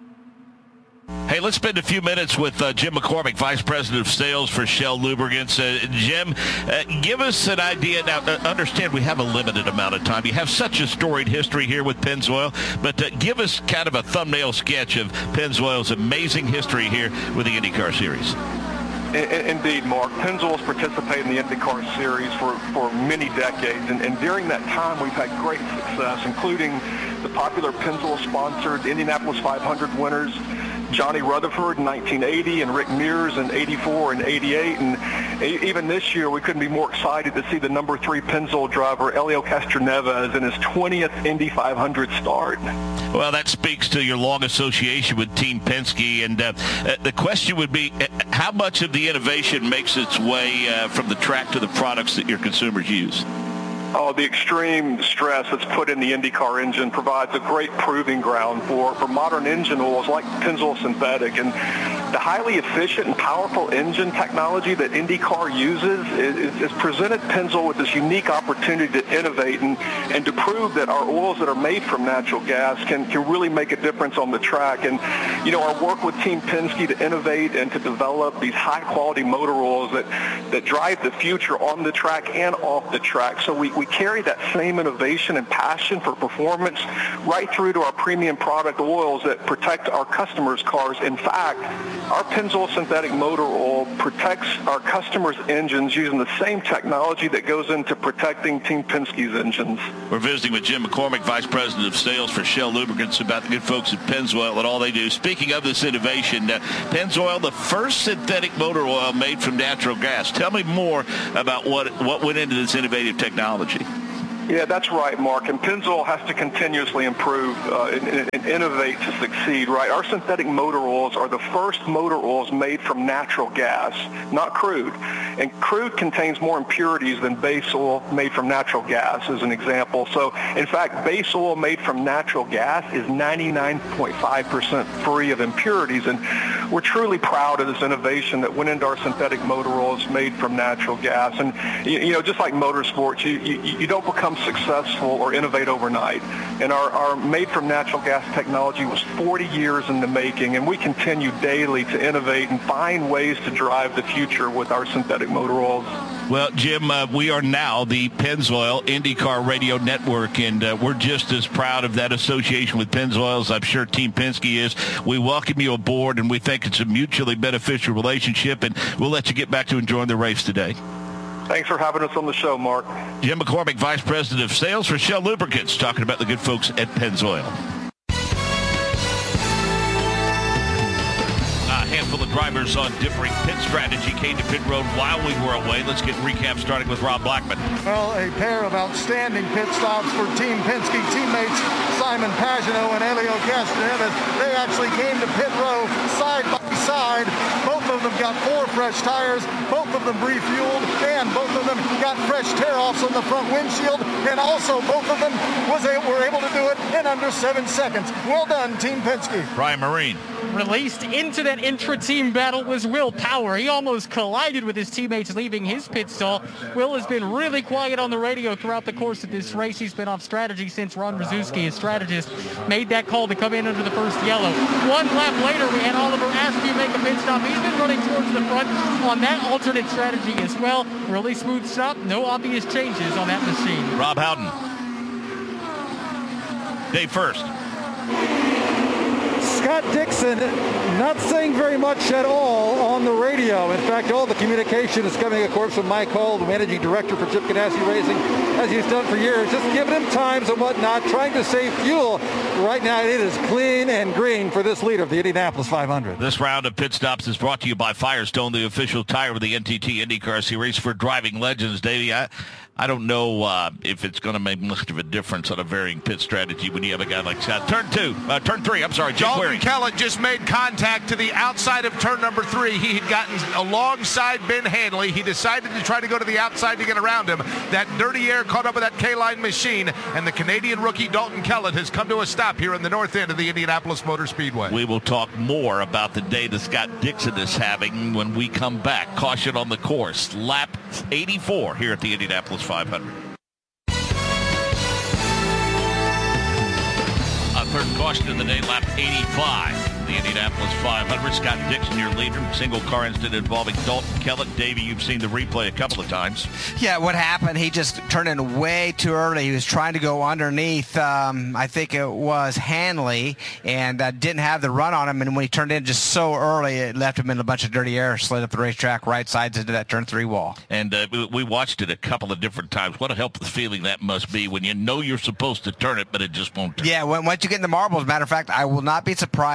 Hey, let's spend a few minutes with uh, Jim McCormick, Vice President of Sales for Shell Lubricants. Uh, Jim, uh, give us an idea. Now, uh, understand we have a limited amount of time. You have such a storied history here with Pennzoil, but uh, give us kind of a thumbnail sketch of Pennzoil's amazing history here with the IndyCar Series. Indeed, Mark. Pennzoil's participated in the IndyCar Series for, for many decades, and, and during that time we've had great success, including the popular Pennzoil-sponsored Indianapolis five hundred winners, Johnny Rutherford in nineteen eighty and Rick Mears in eighty-four and eighty-eight. And even this year, we couldn't be more excited to see the number three Pennzoil driver, Elio Castroneves, in his twentieth Indy five hundred start. Well, that speaks to your long association with Team Penske. And uh, the question would be, how much of the innovation makes its way uh, from the track to the products that your consumers use? Oh, the extreme stress that's put in the IndyCar engine provides a great proving ground for, for modern engine oils like Pennzoil Synthetic. And the highly efficient and powerful engine technology that IndyCar uses has presented Pennzoil with this unique opportunity to innovate and, and to prove that our oils that are made from natural gas can, can really make a difference on the track. And, you know, our work with Team Penske to innovate and to develop these high-quality motor oils that, that drive the future on the track and off the track. So we, we carry that same innovation and passion for performance right through to our premium product oils that protect our customers' cars. In fact, our Pennzoil Synthetic Motor Oil protects our customers' engines using the same technology that goes into protecting Team Penske's engines. We're visiting with Jim McCormick, Vice President of Sales for Shell Lubricants, about the good folks at Pennzoil and all they do. Speaking of this innovation, uh, Pennzoil, the first synthetic motor oil made from natural gas. Tell me more about what what went into this innovative technology. Yeah, that's right, Mark. And Pennzoil has to continuously improve uh, and, and innovate to succeed, right? Our synthetic motor oils are the first motor oils made from natural gas, not crude. And crude contains more impurities than base oil made from natural gas, as an example. So, in fact, base oil made from natural gas is ninety-nine point five percent free of impurities. And we're truly proud of this innovation that went into our synthetic motor oils made from natural gas. And, you, you know, just like motorsports, you, you, you don't become successful or innovate overnight. And our, our made from natural gas technology was forty years in the making, and we continue daily to innovate and find ways to drive the future with our synthetic motor oils. Well, Jim, uh, we are now the Pennzoil IndyCar Radio Network, and uh, we're just as proud of that association with Pennzoil as I'm sure Team Penske is. We welcome you aboard, and we think it's a mutually beneficial relationship, and we'll let you get back to enjoying the race today. Thanks for having us on the show, Mark. Jim McCormick, Vice President of Sales for Shell Lubricants, talking about the good folks at Pennzoil. A handful of drivers on differing pit strategy came to pit road while we were away. Let's get a recap starting with Rob Blackman. Well, a pair of outstanding pit stops for Team Penske teammates Simon Pagenaud and Helio Castroneves. They actually came to pit row side by side. Both of them got four fresh tires. Both of them refueled, and both of them got fresh tear-offs on the front windshield. And also, both of them was a, were able to do it in under seven seconds. Well done, Team Penske. Brian Marine. Released into that intra-team battle was Will Power. He almost collided with his teammates leaving his pit stall. Will has been really quiet on the radio throughout the course of this race. He's been off strategy since Ron Rzuski, his strategist, made that call to come in under the first yellow. One lap later, we had Oliver Askew make a pit stop. He's been running towards the front on that alternate strategy as well. Really smooth stop. No obvious changes on that machine. Rob Howden. Dave First. Scott Dixon not saying very much at all on the radio. In fact, all the communication is coming, of course, from Mike Hall, the managing director for Chip Ganassi Racing, as he's done for years, just giving him times and whatnot, trying to save fuel. Right now, it is clean and green for this leader of the Indianapolis five hundred. This round of pit stops is brought to you by Firestone, the official tire of the N T T IndyCar Series for driving legends. Davey, I, I don't know uh, if it's going to make much of a difference on a varying pit strategy when you have a guy like that. Turn two, uh, turn three, I'm sorry, Jim Dalton Query. Kellett just made contact to the outside of turn number three. He had gotten alongside Ben Hanley. He decided to try to go to the outside to get around him. That dirty air caught up with that K-line machine, and the Canadian rookie Dalton Kellett has come to a stop here in the north end of the Indianapolis Motor Speedway. We will talk more about the day that Scott Dixon is having when we come back. Caution on the course. Lap eighty-four here at the Indianapolis five hundred. A third caution of the day, lap eighty-five. The Indianapolis five hundred. Scott Dixon, your leader. Single car incident involving Dalton Kellett. Davey, you've seen the replay a couple of times. Yeah, what happened, he just turned in way too early. He was trying to go underneath, um, I think it was Hanley, and uh, didn't have the run on him. And when he turned in just so early, it left him in a bunch of dirty air, slid up the racetrack right sides into that turn three wall. And uh, we watched it a couple of different times. What a helpless feeling that must be when you know you're supposed to turn it, but it just won't turn. Yeah, when, once you get in the marbles, as a matter of fact, I will not be surprised if we don't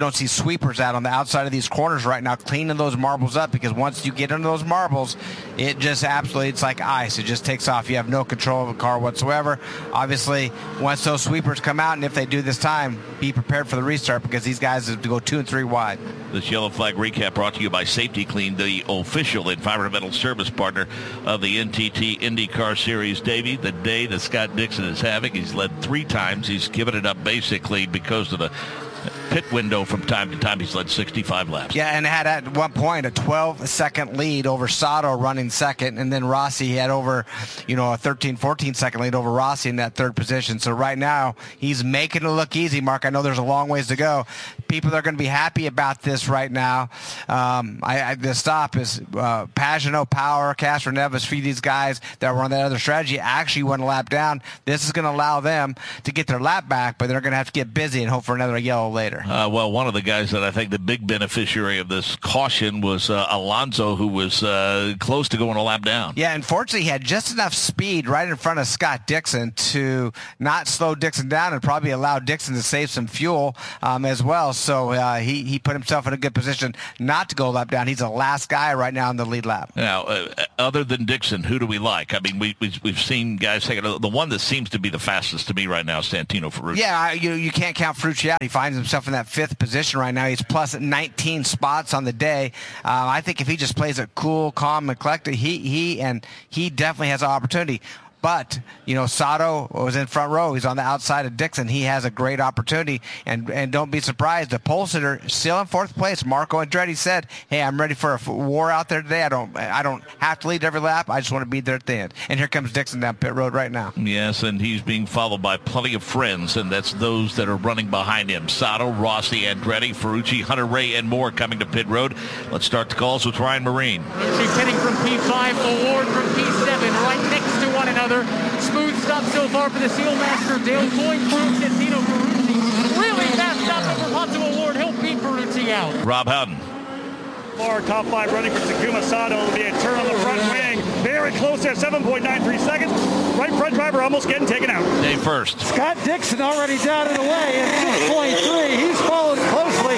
don't see sweepers out on the outside of these corners right now, cleaning those marbles up, because once you get into those marbles, it just absolutely, it's like ice. It just takes off. You have no control of the car whatsoever. Obviously, once those sweepers come out, and if they do this time, be prepared for the restart, because these guys have to go two and three wide. This yellow flag recap brought to you by Safety Clean, the official environmental service partner of the N T T IndyCar Series. Davey, the day that Scott Dixon is having, he's led three times. He's given it up basically because of the pit window from time to time. He's led sixty-five laps. Yeah, and had at one point a twelve-second lead over Sato running second, and then Rossi had over, you know, a thirteen, fourteen-second lead over Rossi in that third position. So right now, he's making it look easy, Mark. I know there's a long ways to go. People are going to be happy about this right now. Um, I, I, the stop is uh, Pagenaud, Power, Castroneves, for these guys that were on that other strategy actually went a lap down. This is going to allow them to get their lap back, but they're going to have to get busy and hope for another yellow later. Uh, well, one of the guys that I think the big beneficiary of this caution was uh, Alonso, who was uh, close to going a lap down. Yeah, unfortunately, he had just enough speed right in front of Scott Dixon to not slow Dixon down and probably allow Dixon to save some fuel um, as well. So uh, he, he put himself in a good position not to go a lap down. He's the last guy right now in the lead lap. Now, uh, other than Dixon, who do we like? I mean, we, we, we've seen guys take it. The one that seems to be the fastest to me right now is Santino Ferrucci. Yeah, you, you can't count Ferrucci out. He finds himself in that fifth position right now. He's plus nineteen spots on the day. Uh, I think if he just plays it cool, calm, and collected, he, he, and he definitely has an opportunity. But, you know, Sato was in front row. He's on the outside of Dixon. He has a great opportunity. And and don't be surprised. The pole sitter still in fourth place. Marco Andretti said, hey, I'm ready for a war out there today. I don't I don't have to lead every lap. I just want to be there at the end. And here comes Dixon down pit road right now. Yes, and he's being followed by plenty of friends, and that's those that are running behind him. Sato, Rossi, Andretti, Ferrucci, Hunter-Reay, and more coming to pit road. Let's start the calls with Ryan Marine. She's hitting from P five, Award from P seven, right next to one another. Smooth stop so far for the Sealmaster. Dale Coyne through Santino Ferrucci. Really fast stop over Pato Award. He'll beat Ferrucci out. Rob Howden. Far top five running for Takuma Sato. It'll be a turn on the front wing. Very close there, seven point nine three seconds. Right front driver almost getting taken out. Dave first. Scott Dixon already down and away at six point three. He's followed closely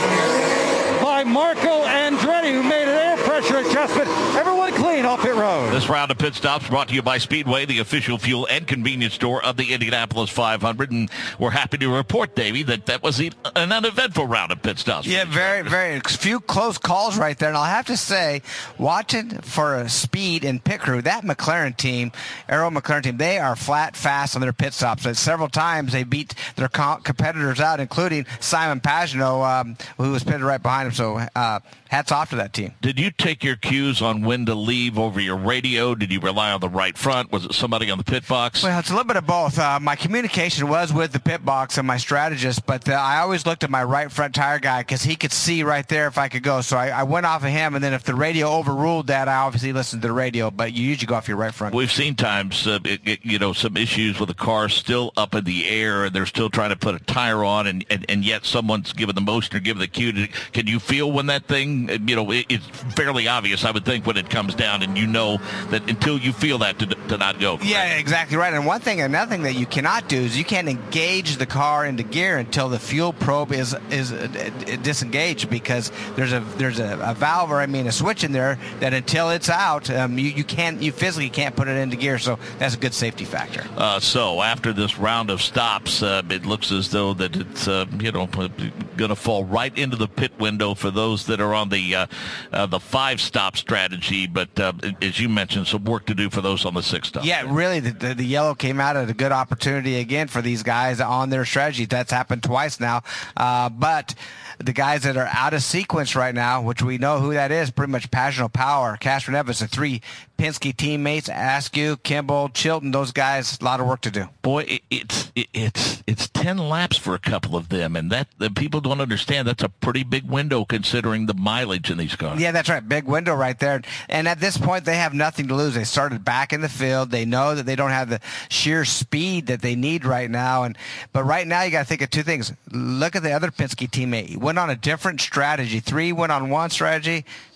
by Marco Andretti, who made an air pressure adjustment. Everyone clean off pit road. This round of pit stops brought to you by Speedway, the official fuel and convenience store of the Indianapolis five hundred. And we're happy to report, Davey, that that was an uneventful round of pit stops. Yeah, very, very few close calls right there. And I'll have to say, watching for a speed and pit crew, that McLaren team, Arrow McLaren team, they are flat fast on their pit stops. And several times they beat their co- competitors out, including Simon Pagenaud, um, who was pitted right behind him. So uh, hats off to that team. Did you take your cues on when to leave over your radio? Did you rely on the right front? Was it somebody on the pit box? Well, it's a little bit of both. Uh, my communication was with the pit box and my strategist, but uh, I always looked at my right front tire guy because he could see right there if I could go. So I, I went off of him, and then if the radio overruled that, I obviously listened to the radio, but you usually go off your right front. We've seen times, uh, it, it, you know, some issues with the car still up in the air, and they're still trying to put a tire on, and, and, and yet someone's giving the motion or giving the cue. To, can you feel when that thing, you know, it, it's fairly obvious, I would think, when it comes down, and you know that until you feel that to, to not go. Yeah, exactly right. And one thing, another thing that you cannot do is you can't engage the car into gear until the fuel probe is is uh, disengaged, because there's a there's a, a valve, or I mean a switch in there that until it's out, um, you you can't you physically can't put it into gear. So that's a good safety factor. Uh, so after this round of stops, uh, it looks as though that it's uh, you know going to fall right into the pit window for those that are on the uh, uh, the five stop strategy. But uh, as you mentioned, some work to do for those on the six stop. Yeah, really, the, the, the yellow came out at a good opportunity again for these guys on their strategy. That's happened twice now. Uh, but the guys that are out of sequence right now, which we know who that is, pretty much Pagenaud, Power, Castroneves, the three Penske teammates, Askew, Kimball, Chilton, those guys, a lot of work to do. Boy, it, it's it, it's it's ten laps for a couple of them, and that the people don't understand that's a pretty big window considering the mileage in these cars. Yeah, that's right, big window right there. And at this point, they have nothing to lose. They started back in the field. They know that they don't have the sheer speed that they need right now. And but right now, you got to think of two things. Look at the other Penske teammate. He went on a different strategy. Three went on one strategy.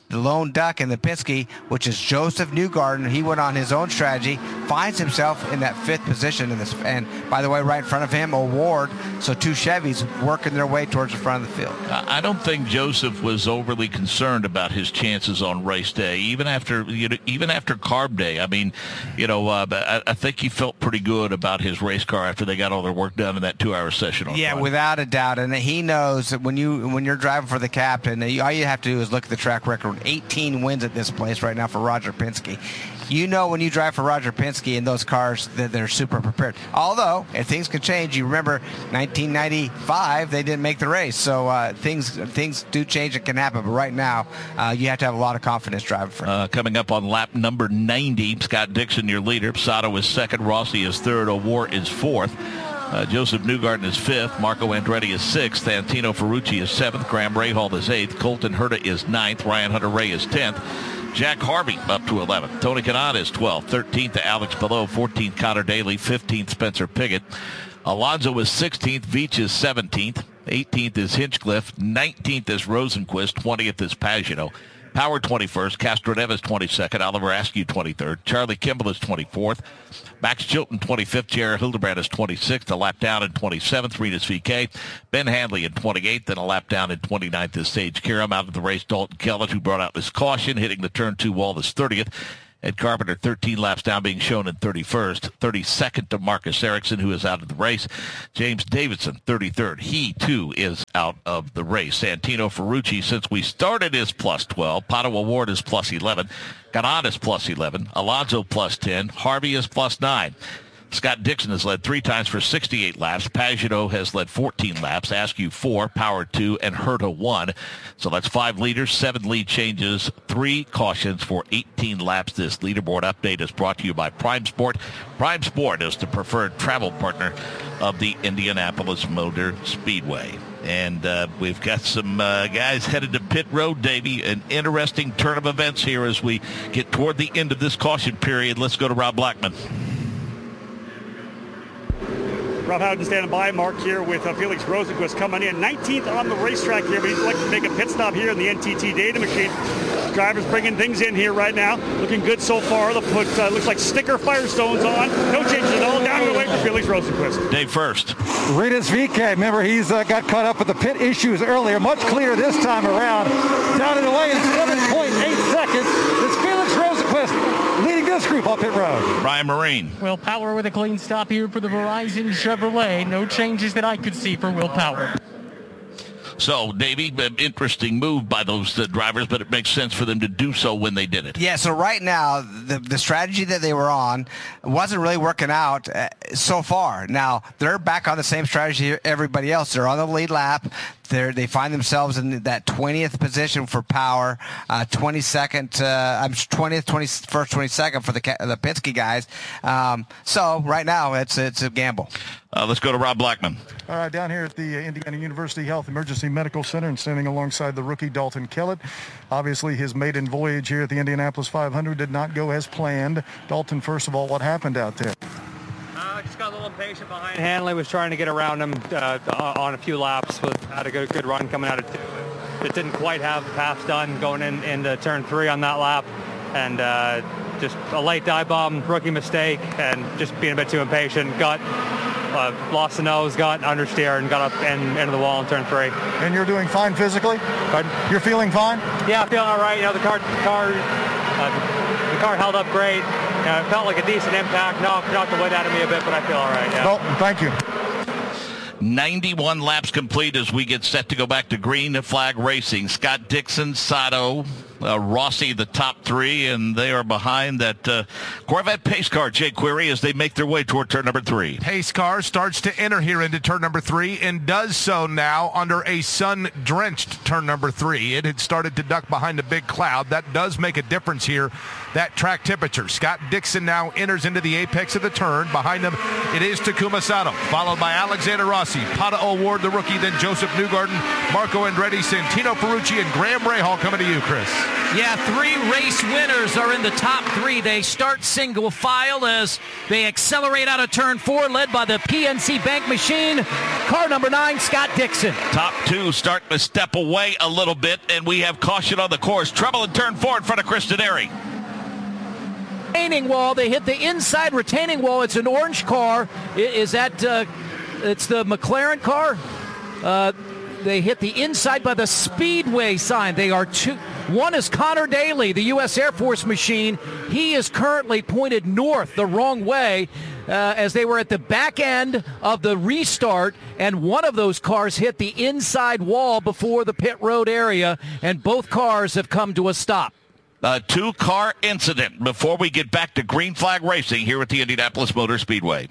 the lone duck in the Penske, which is Joseph Newgarden. He went on his own strategy, finds himself in that fifth position in this. And by the way, right in front of him, O'Ward. So two Chevys working their way towards the front of the field. I don't think Joseph was overly concerned about his chances on race day, even after you know, even after Carb Day. I mean, you know, uh, I, I think he felt pretty good about his race car after they got all their work done in that two-hour session. On yeah, Friday. Without a doubt, and he knows that when you when you're driving for the captain, all you have to do is look at the track record. eighteen wins at this place right now for Roger Penske. You know when you drive for Roger Penske in those cars that they're super prepared. Although, if things can change, you remember nineteen ninety-five, they didn't make the race. So uh, things things do change and can happen. But right now, uh, you have to have a lot of confidence driving for uh, coming up on lap number ninety, Scott Dixon, your leader. Sato is second. Rossi is third. O'Ward is fourth. Uh, Joseph Newgarden is fifth. Marco Andretti is sixth. Antino Ferrucci is seventh. Graham Rahal is eighth. Colton Herta is ninth. Ryan Hunter-Reay is tenth. Jack Harvey up to eleventh. Tony Kanaan is twelfth. thirteenth to Alex Palou. fourteenth Connor Daly. fifteenth Spencer Pigot. Alonso is sixteenth. Veach is seventeenth. eighteenth is Hinchcliffe. nineteenth is Rosenquist. twentieth is Pagenaud. Power twenty-first. Castroneves twenty-second. Oliver Askew twenty-third. Charlie Kimball is twenty-fourth. Max Chilton twenty-fifth. Jared Hildebrand is twenty-sixth. A lap down in twenty-seventh. Rinus V K. Ben Handley in twenty-eighth. And a lap down in twenty-ninth is Sage Karam. Out of the race, Dalton Kellett, who brought out his caution, hitting the turn two wall, is thirtieth. Ed Carpenter, thirteen laps down, being shown in thirty-first. thirty-second to Marcus Ericsson, who is out of the race. James Davidson, thirty-third. He, too, is out of the race. Santino Ferrucci, since we started, is plus twelve. Pato O'Ward is plus eleven. Kanaan is plus eleven. Alonso plus ten. Harvey is plus nine. Scott Dixon has led three times for sixty-eight laps. Pagenaud has led fourteen laps. Askew four, Power two, and Herta one. So that's five leaders, seven lead changes, three cautions for eighteen laps. This leaderboard update is brought to you by Prime Sport. Prime Sport is the preferred travel partner of the Indianapolis Motor Speedway. And uh, we've got some uh, guys headed to pit road, Davey. An interesting turn of events here as we get toward the end of this caution period. Let's go to Rob Blackman. Rob Howden standing by. Mark here with uh, Felix Rosenquist coming in. nineteenth on the racetrack here, but he'd like to make a pit stop here in the N T T data machine. Drivers bringing things in here right now. Looking good so far. They'll put, uh, looks like sticker Firestones on. No changes at all. Down and away for Felix Rosenquist. Dave first. Rinus V K, remember he's uh, got caught up with the pit issues earlier. Much clearer this time around. Down and away in seven point eight seconds. It's Felix Rosenquist leading this group up pit road. Ryan Marine. Will Power with a clean stop here for the Verizon Chevrolet. No changes that I could see for Will Power. So, Davey, interesting move by those uh, drivers, but it makes sense for them to do so when they did it. Yeah, so right now, the, the strategy that they were on wasn't really working out uh, so far. Now, they're back on the same strategy everybody else. They're on the lead lap. They're, they find themselves in that twentieth position for Power, uh, twenty-second, uh, I'm twentieth, twenty-first, twenty-second for the the Penske guys. Um, so right now, it's it's a gamble. Uh, let's go to Rob Blackman. All right, down here at the Indiana University Health Emergency Medical Center and standing alongside the rookie Dalton Kellett. Obviously, his maiden voyage here at the Indianapolis five hundred did not go as planned. Dalton, first of all, what happened out there? I uh, just got a little impatient behind Hanley. Was trying to get around him uh, on a few laps. Was, had a good, good run coming out of two. Just didn't quite have the pass done going in into turn three on that lap. And uh, just a late dive bomb, rookie mistake, and just being a bit too impatient. Got uh, lost the nose, got understeer, and got up in, into the wall in turn three. And you're doing fine physically? Pardon? You're feeling fine? Yeah, feeling all right. You know, the car, the car, uh, the car held up great. You know, it felt like a decent impact. Knocked, knocked the weight out of me a bit, but I feel all right. Yeah. Well, thank you. ninety-one laps complete as we get set to go back to green flag racing. Scott Dixon, Sato, uh, Rossi, the top three, and they are behind that uh, Corvette pace car, Jay Query, as they make their way toward turn number three. Pace car starts to enter here into turn number three and does so now under a sun-drenched turn number three. It had started to duck behind a big cloud. That does make a difference here, that track temperature. Scott Dixon now enters into the apex of the turn. Behind him, it is Takuma Sato, followed by Alexander Rossi, Pato O'Ward, the rookie, then Joseph Newgarden, Marco Andretti, Santino Ferrucci, and Graham Rahal coming to you, Chris. Yeah, three race winners are in the top three. They start single file as they accelerate out of turn four, led by the P N C Bank machine. Car number nine, Scott Dixon. Top two starting to step away a little bit, and we have caution on the course. Trouble in turn four in front of Chris Denari. Retaining wall. They hit the inside retaining wall. It's an orange car. Is that, uh, it's the McLaren car? Uh, they hit the inside by the Speedway sign. They are two. One is Connor Daly, the U S Air Force machine. He is currently pointed north the wrong way uh, as they were at the back end of the restart, and one of those cars hit the inside wall before the pit road area, and both cars have come to a stop. A two-car incident before we get back to green flag racing here at the Indianapolis Motor Speedway.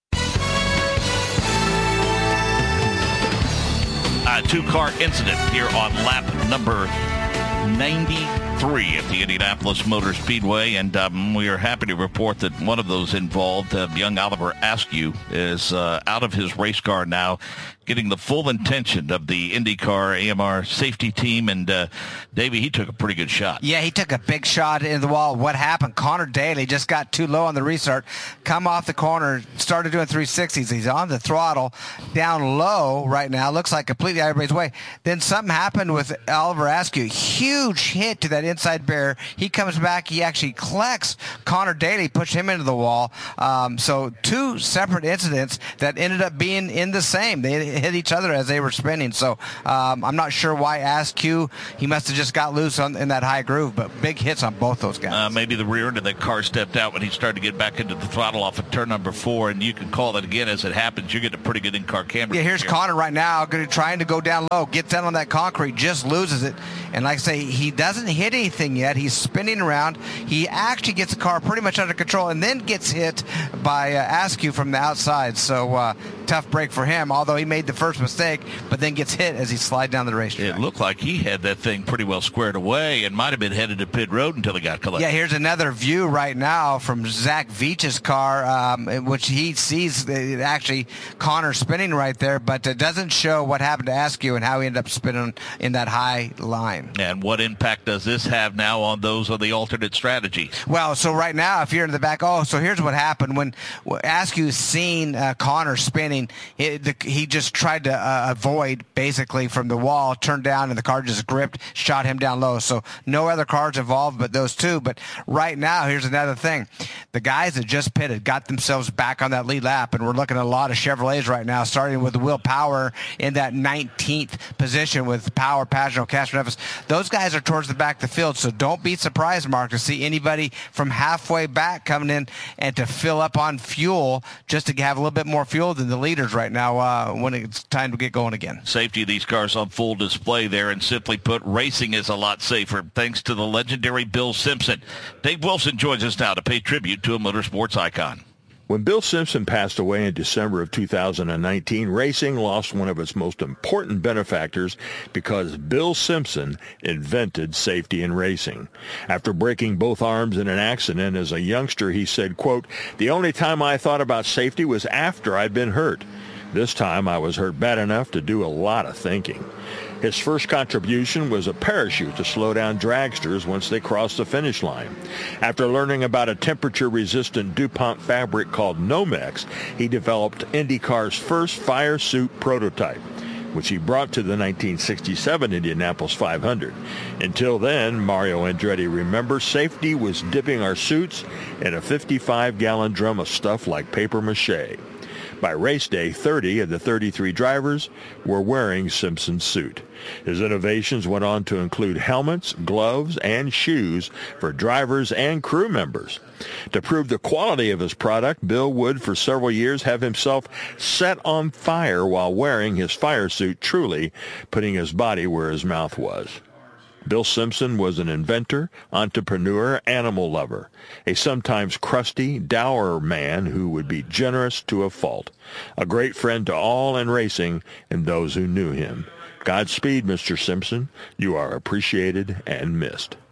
A two-car incident here on lap number ninety-three at the Indianapolis Motor Speedway, and um, we are happy to report that one of those involved, uh, young Oliver Askew, is uh, out of his race car now, getting the full attention of the IndyCar A M R safety team. And uh, Davey, he took a pretty good shot. Yeah, he took a big shot into the wall. What happened? Connor Daly just got too low on the restart, come off the corner, started doing three sixties. He's on the throttle, down low right now. Looks like completely out of his way. Then something happened with Oliver Askew. Huge hit to that inside barrier. He comes back. He actually collects Connor Daly, pushed him into the wall. Um, so two separate incidents that ended up being in the same. They hit each other as they were spinning. So um, I'm not sure why Askew, he must have just got loose on, in that high groove, but big hits on both those guys. Uh, maybe the rear end of that car stepped out when he started to get back into the throttle off of turn number four, and you can call that again as it happens. You're getting a pretty good in-car camera. Yeah, here's here. Connor right now gonna, trying to go down low, gets down on that concrete, just loses it. And like I say, he doesn't hit anything yet. He's spinning around. He actually gets the car pretty much under control and then gets hit by uh, Askew from the outside. So uh, tough break for him, although he made the first mistake, but then gets hit as he slides down the racetrack. It looked like he had that thing pretty well squared away and might have been headed to pit road until he got collected. Yeah, here's another view right now from Zach Veach's car, um, in which he sees uh, actually Connor spinning right there, but it doesn't show what happened to Askew and how he ended up spinning in that high line. And what impact does this have now on those on the alternate strategy? Well, so right now, if you're in the back, oh, so here's what happened. When Askew seen uh, Connor spinning, he, the, he just tried to uh, avoid basically from the wall, turned down, and the car just gripped, shot him down low. So no other cars involved but those two. But right now, here's another thing. The guys that just pitted got themselves back on that lead lap, and we're looking at a lot of Chevrolets right now, starting with Will Power in that nineteenth position with Power, Pagano, Castroneves. Those guys are towards the back of the field, so don't be surprised, Mark, to see anybody from halfway back coming in and to fill up on fuel just to have a little bit more fuel than the leaders right now uh, when it's time to get going again. Safety of these cars on full display there, and simply put, racing is a lot safer thanks to the legendary Bill Simpson. Dave Wilson joins us now to pay tribute to a motorsports icon. When Bill Simpson passed away in December of two thousand nineteen, racing lost one of its most important benefactors because Bill Simpson invented safety in racing. After breaking both arms in an accident as a youngster, he said, quote, "The only time I thought about safety was after I'd been hurt. This time I was hurt bad enough to do a lot of thinking." His first contribution was a parachute to slow down dragsters once they crossed the finish line. After learning about a temperature-resistant DuPont fabric called Nomex, he developed IndyCar's first fire suit prototype, which he brought to the nineteen sixty-seven Indianapolis five hundred. Until then, Mario Andretti remembers, safety was dipping our suits in a fifty-five gallon drum of stuff like paper mache. By race day, thirty of the thirty-three drivers were wearing Simpson's suit. His innovations went on to include helmets, gloves, and shoes for drivers and crew members. To prove the quality of his product, Bill would, for several years, have himself set on fire while wearing his fire suit, truly putting his body where his mouth was. Bill Simpson was an inventor, entrepreneur, animal lover, a sometimes crusty, dour man who would be generous to a fault, a great friend to all in racing and those who knew him. Godspeed, Mister Simpson. You are appreciated and missed.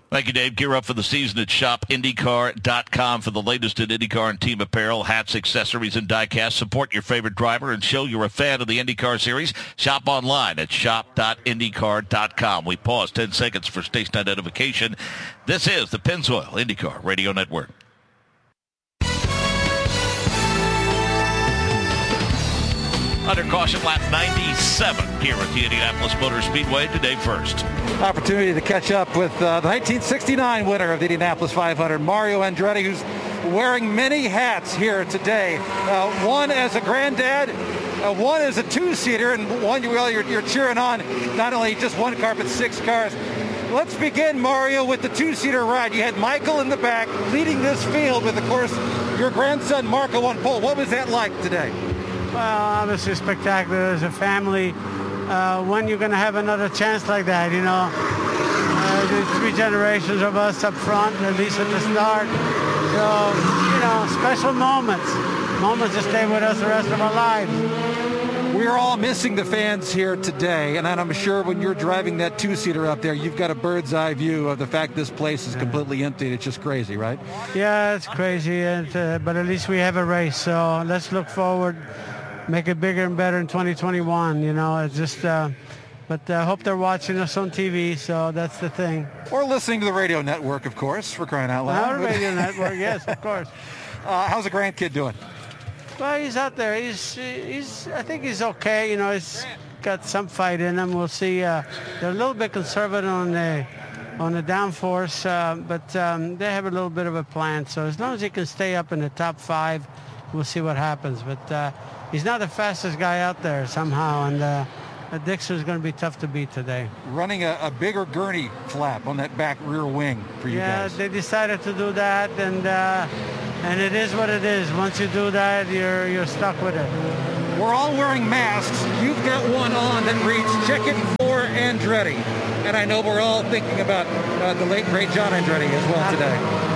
Thank you, Dave. Gear up for the season at shop indy car dot com for the latest in IndyCar and team apparel, hats, accessories, and diecast. Support your favorite driver and show you're a fan of the IndyCar series. Shop online at shop dot indy car dot com. We pause ten seconds for station identification. This is the Pennzoil IndyCar Radio Network. Under caution, lap ninety-seven here at the Indianapolis Motor Speedway today first. Opportunity to catch up with uh, the nineteen sixty-nine winner of the Indianapolis five hundred, Mario Andretti, who's wearing many hats here today. Uh, one as a granddad, uh, one as a two-seater, and one well, you're, you're cheering on not only just one car, but six cars. Let's begin, Mario, with the two-seater ride. You had Michael in the back leading this field with, of course, your grandson Marco on pole. What was that like today? Well, obviously spectacular as a family. Uh, when you're going to have another chance like that, you know? Uh, there's three generations of us up front, at least at the start. So, you know, special moments. Moments that stay with us the rest of our lives. We're all missing the fans here today, and I'm sure when you're driving that two-seater up there, you've got a bird's eye view of the fact this place is completely empty. It's just crazy, right? Yeah, it's crazy, and, uh, but at least we have a race, so let's look forward. Make it bigger and better in twenty twenty-one, you know, it's just, uh, but I uh, hope they're watching us on T V, so that's the thing. Or listening to the radio network, of course, for crying out loud. Our radio network, yes, of course. Uh, how's the grandkid doing? Well, he's out there. He's, he's, I think he's okay, you know, he's got some fight in him. We'll see. Uh, they're a little bit conservative on the, on the downforce, uh, but um, they have a little bit of a plan, so as long as he can stay up in the top five, we'll see what happens, but uh, he's not the fastest guy out there somehow, and uh, Dixon's going to be tough to beat today. Running a, a bigger gurney flap on that back rear wing for you yeah, guys. Yeah, they decided to do that, and uh, and it is what it is. Once you do that, you're you're stuck with it. We're all wearing masks. You've got one on that reads "Check it for Andretti," and I know we're all thinking about uh, the late great John Andretti as well today.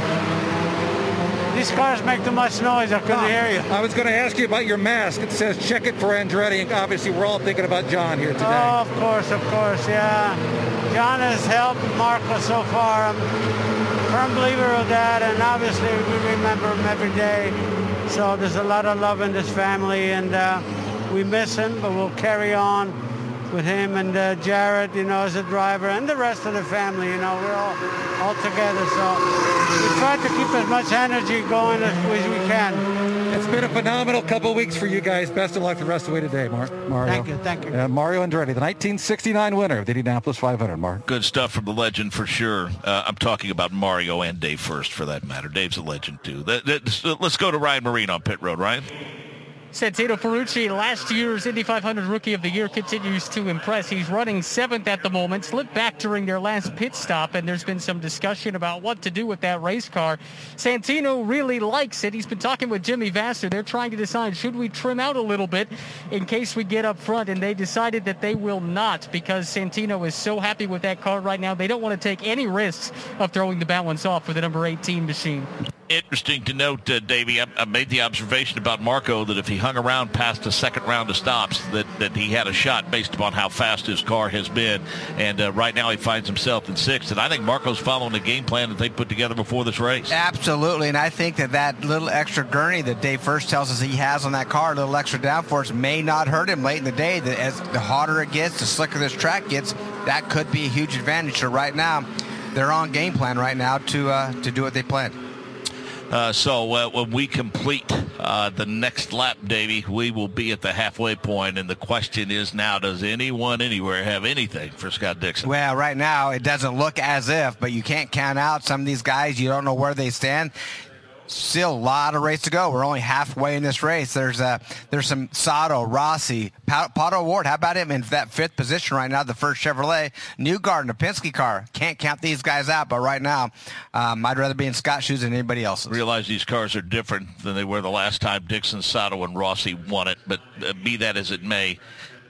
These cars make too much noise. I couldn't oh, hear you. I was going to ask you about your mask. It says "Check it for Andretti," and obviously we're all thinking about John here today. Oh, of course, of course, yeah. John has helped Marco so far. I'm a firm believer of that, and obviously we remember him every day. So there's a lot of love in this family, and uh, we miss him, but we'll carry on with him and uh, Jarrett, you know, as a driver, and the rest of the family. You know, we're all all together. So we try to keep as much energy going as we, as we can. It's been a phenomenal couple of weeks for you guys. Best of luck the rest of the way today, Mar- Mario. Thank you, thank you. Uh, Mario Andretti, the nineteen sixty-nine winner of the Indianapolis five hundred, Mark. Good stuff from the legend for sure. Uh, I'm talking about Mario and Dave first, for that matter. Dave's a legend, too. That, that, let's go to Ryan Marine on pit road. Ryan? Santino Ferrucci, last year's Indy five hundred Rookie of the Year, continues to impress. He's running seventh at the moment, slipped back during their last pit stop, and there's been some discussion about what to do with that race car. Santino really likes it. He's been talking with Jimmy Vasser. They're trying to decide, should we trim out a little bit in case we get up front, and they decided that they will not, because Santino is so happy with that car right now. They don't want to take any risks of throwing the balance off with the number eighteen machine. Interesting to note, uh, Davey, I, I made the observation about Marco that if he hung around past the second round of stops, that, that he had a shot based upon how fast his car has been. And uh, right now he finds himself in sixth. And I think Marco's following the game plan that they put together before this race. Absolutely. And I think that that little extra gurney that Dave First tells us he has on that car, a little extra downforce, may not hurt him late in the day. That as the hotter it gets, the slicker this track gets, that could be a huge advantage. So right now, they're on game plan right now to uh, to do what they planned. Uh, so uh, when we complete uh, the next lap, Davey, we will be at the halfway point, and the question is now, does anyone anywhere have anything for Scott Dixon? Well, right now it doesn't look as if, but you can't count out some of these guys. You don't know where they stand. Still a lot of race to go. We're only halfway in this race. There's uh, there's some Sato, Rossi, Pato Ward. How about him in that fifth position right now, the first Chevrolet. Newgarden, a Penske car. Can't count these guys out, but right now um, I'd rather be in Scott's shoes than anybody else's. Realize these cars are different than they were the last time Dixon, Sato, and Rossi won it, but uh, be that as it may,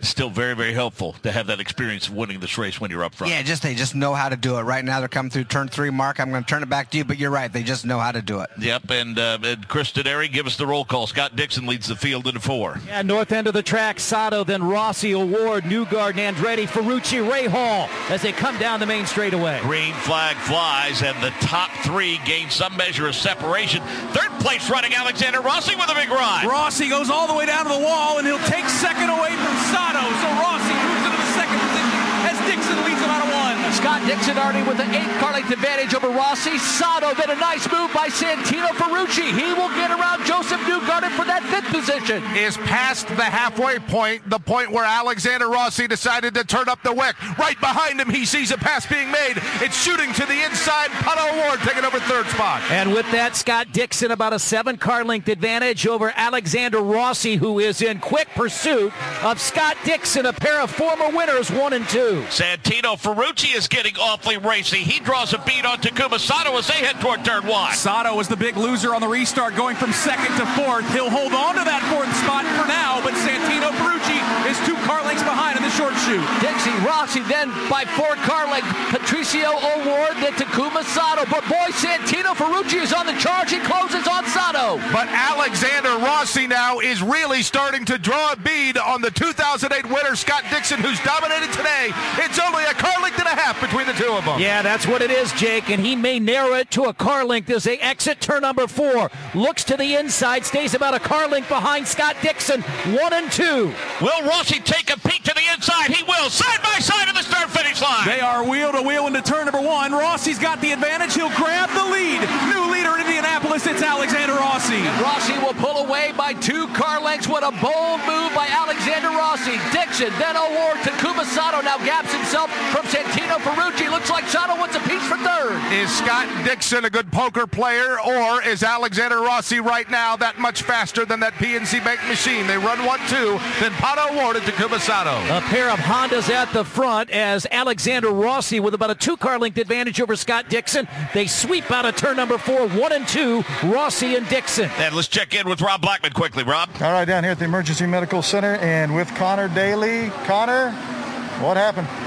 Still very, very helpful to have that experience of winning this race when you're up front. Yeah, just they just know how to do it. Right now they're coming through turn three, Mark. I'm going to turn it back to you, but you're right. They just know how to do it. Yep, and, uh, and Chris Denary, give us the roll call. Scott Dixon leads the field in four. Yeah, north end of the track, Sato, then Rossi, Award, Newgarden, Andretti, Ferrucci, Rahal as they come down the main straightaway. Green flag flies, and the top three gain some measure of separation. Third place running Alexander Rossi with a big ride. Rossi goes all the way down to the wall, and he'll take second away from Sato. So Rossi moves into the second position as Dixon leads him out of one. Scott Dixon already with an eight car length advantage over Rossi. Sato, then a nice move by Santino Ferrucci. He will get around Joseph Newgarden for that fifth position. Is past the halfway point, the point where Alexander Rossi decided to turn up the wick. Right behind him, he sees a pass being made. It's shooting to the inside. Pato O'Ward taking over third spot. And with that, Scott Dixon about a seven car length advantage over Alexander Rossi, who is in quick pursuit of Scott Dixon, a pair of former winners, one and two. Santino Ferrucci is getting awfully racy. He draws a bead on Takuma Sato as they head toward turn one. Sato was the big loser on the restart, going from second to fourth. He'll hold on to that fourth spot for now, but Santino Ferrucci is two car lengths behind in the short shoot. Dixie Rossi then by four car length. Patricio O'Ward, then Takuma Sato. But boy, Santino Ferrucci is on the charge. He closes on Sato. But Alexander Rossi now is really starting to draw a bead on the two thousand eight winner Scott Dixon, who's dominated today. It's only a car length and a half between the two of them. Yeah, that's what it is, Jake, and he may narrow it to a car length as they exit turn number four. Looks to the inside, stays about a car length behind Scott Dixon, one and two. Will Rossi take a peek to the inside? He will, side by side at the start finish line. They are wheel to wheel into turn number one. Rossi's got the advantage. He'll grab the lead. New leader in Indianapolis, it's Alexander Rossi. And Rossi will pull away by two car lengths. What a bold move by Alexander Rossi. Dixon, then O'Ward. Takuma Sato now gaps himself from Santino Ferrucci. Looks like Sato wants a piece for third. Is Scott Dixon a good poker player, or is Alexander Rossi right now that much faster than that P N C Bank machine? They run one two, then Pato O'Ward and Takuma Sato. A pair of Hondas at the front as Alexander Rossi with about a two-car length advantage over Scott Dixon. They sweep out of turn number four, one and two, Rossi and Dixon. And let's check in with Rob Blackman quickly. Rob? All right, down here at the Emergency Medical Center and with Connor Daly. Connor, what happened?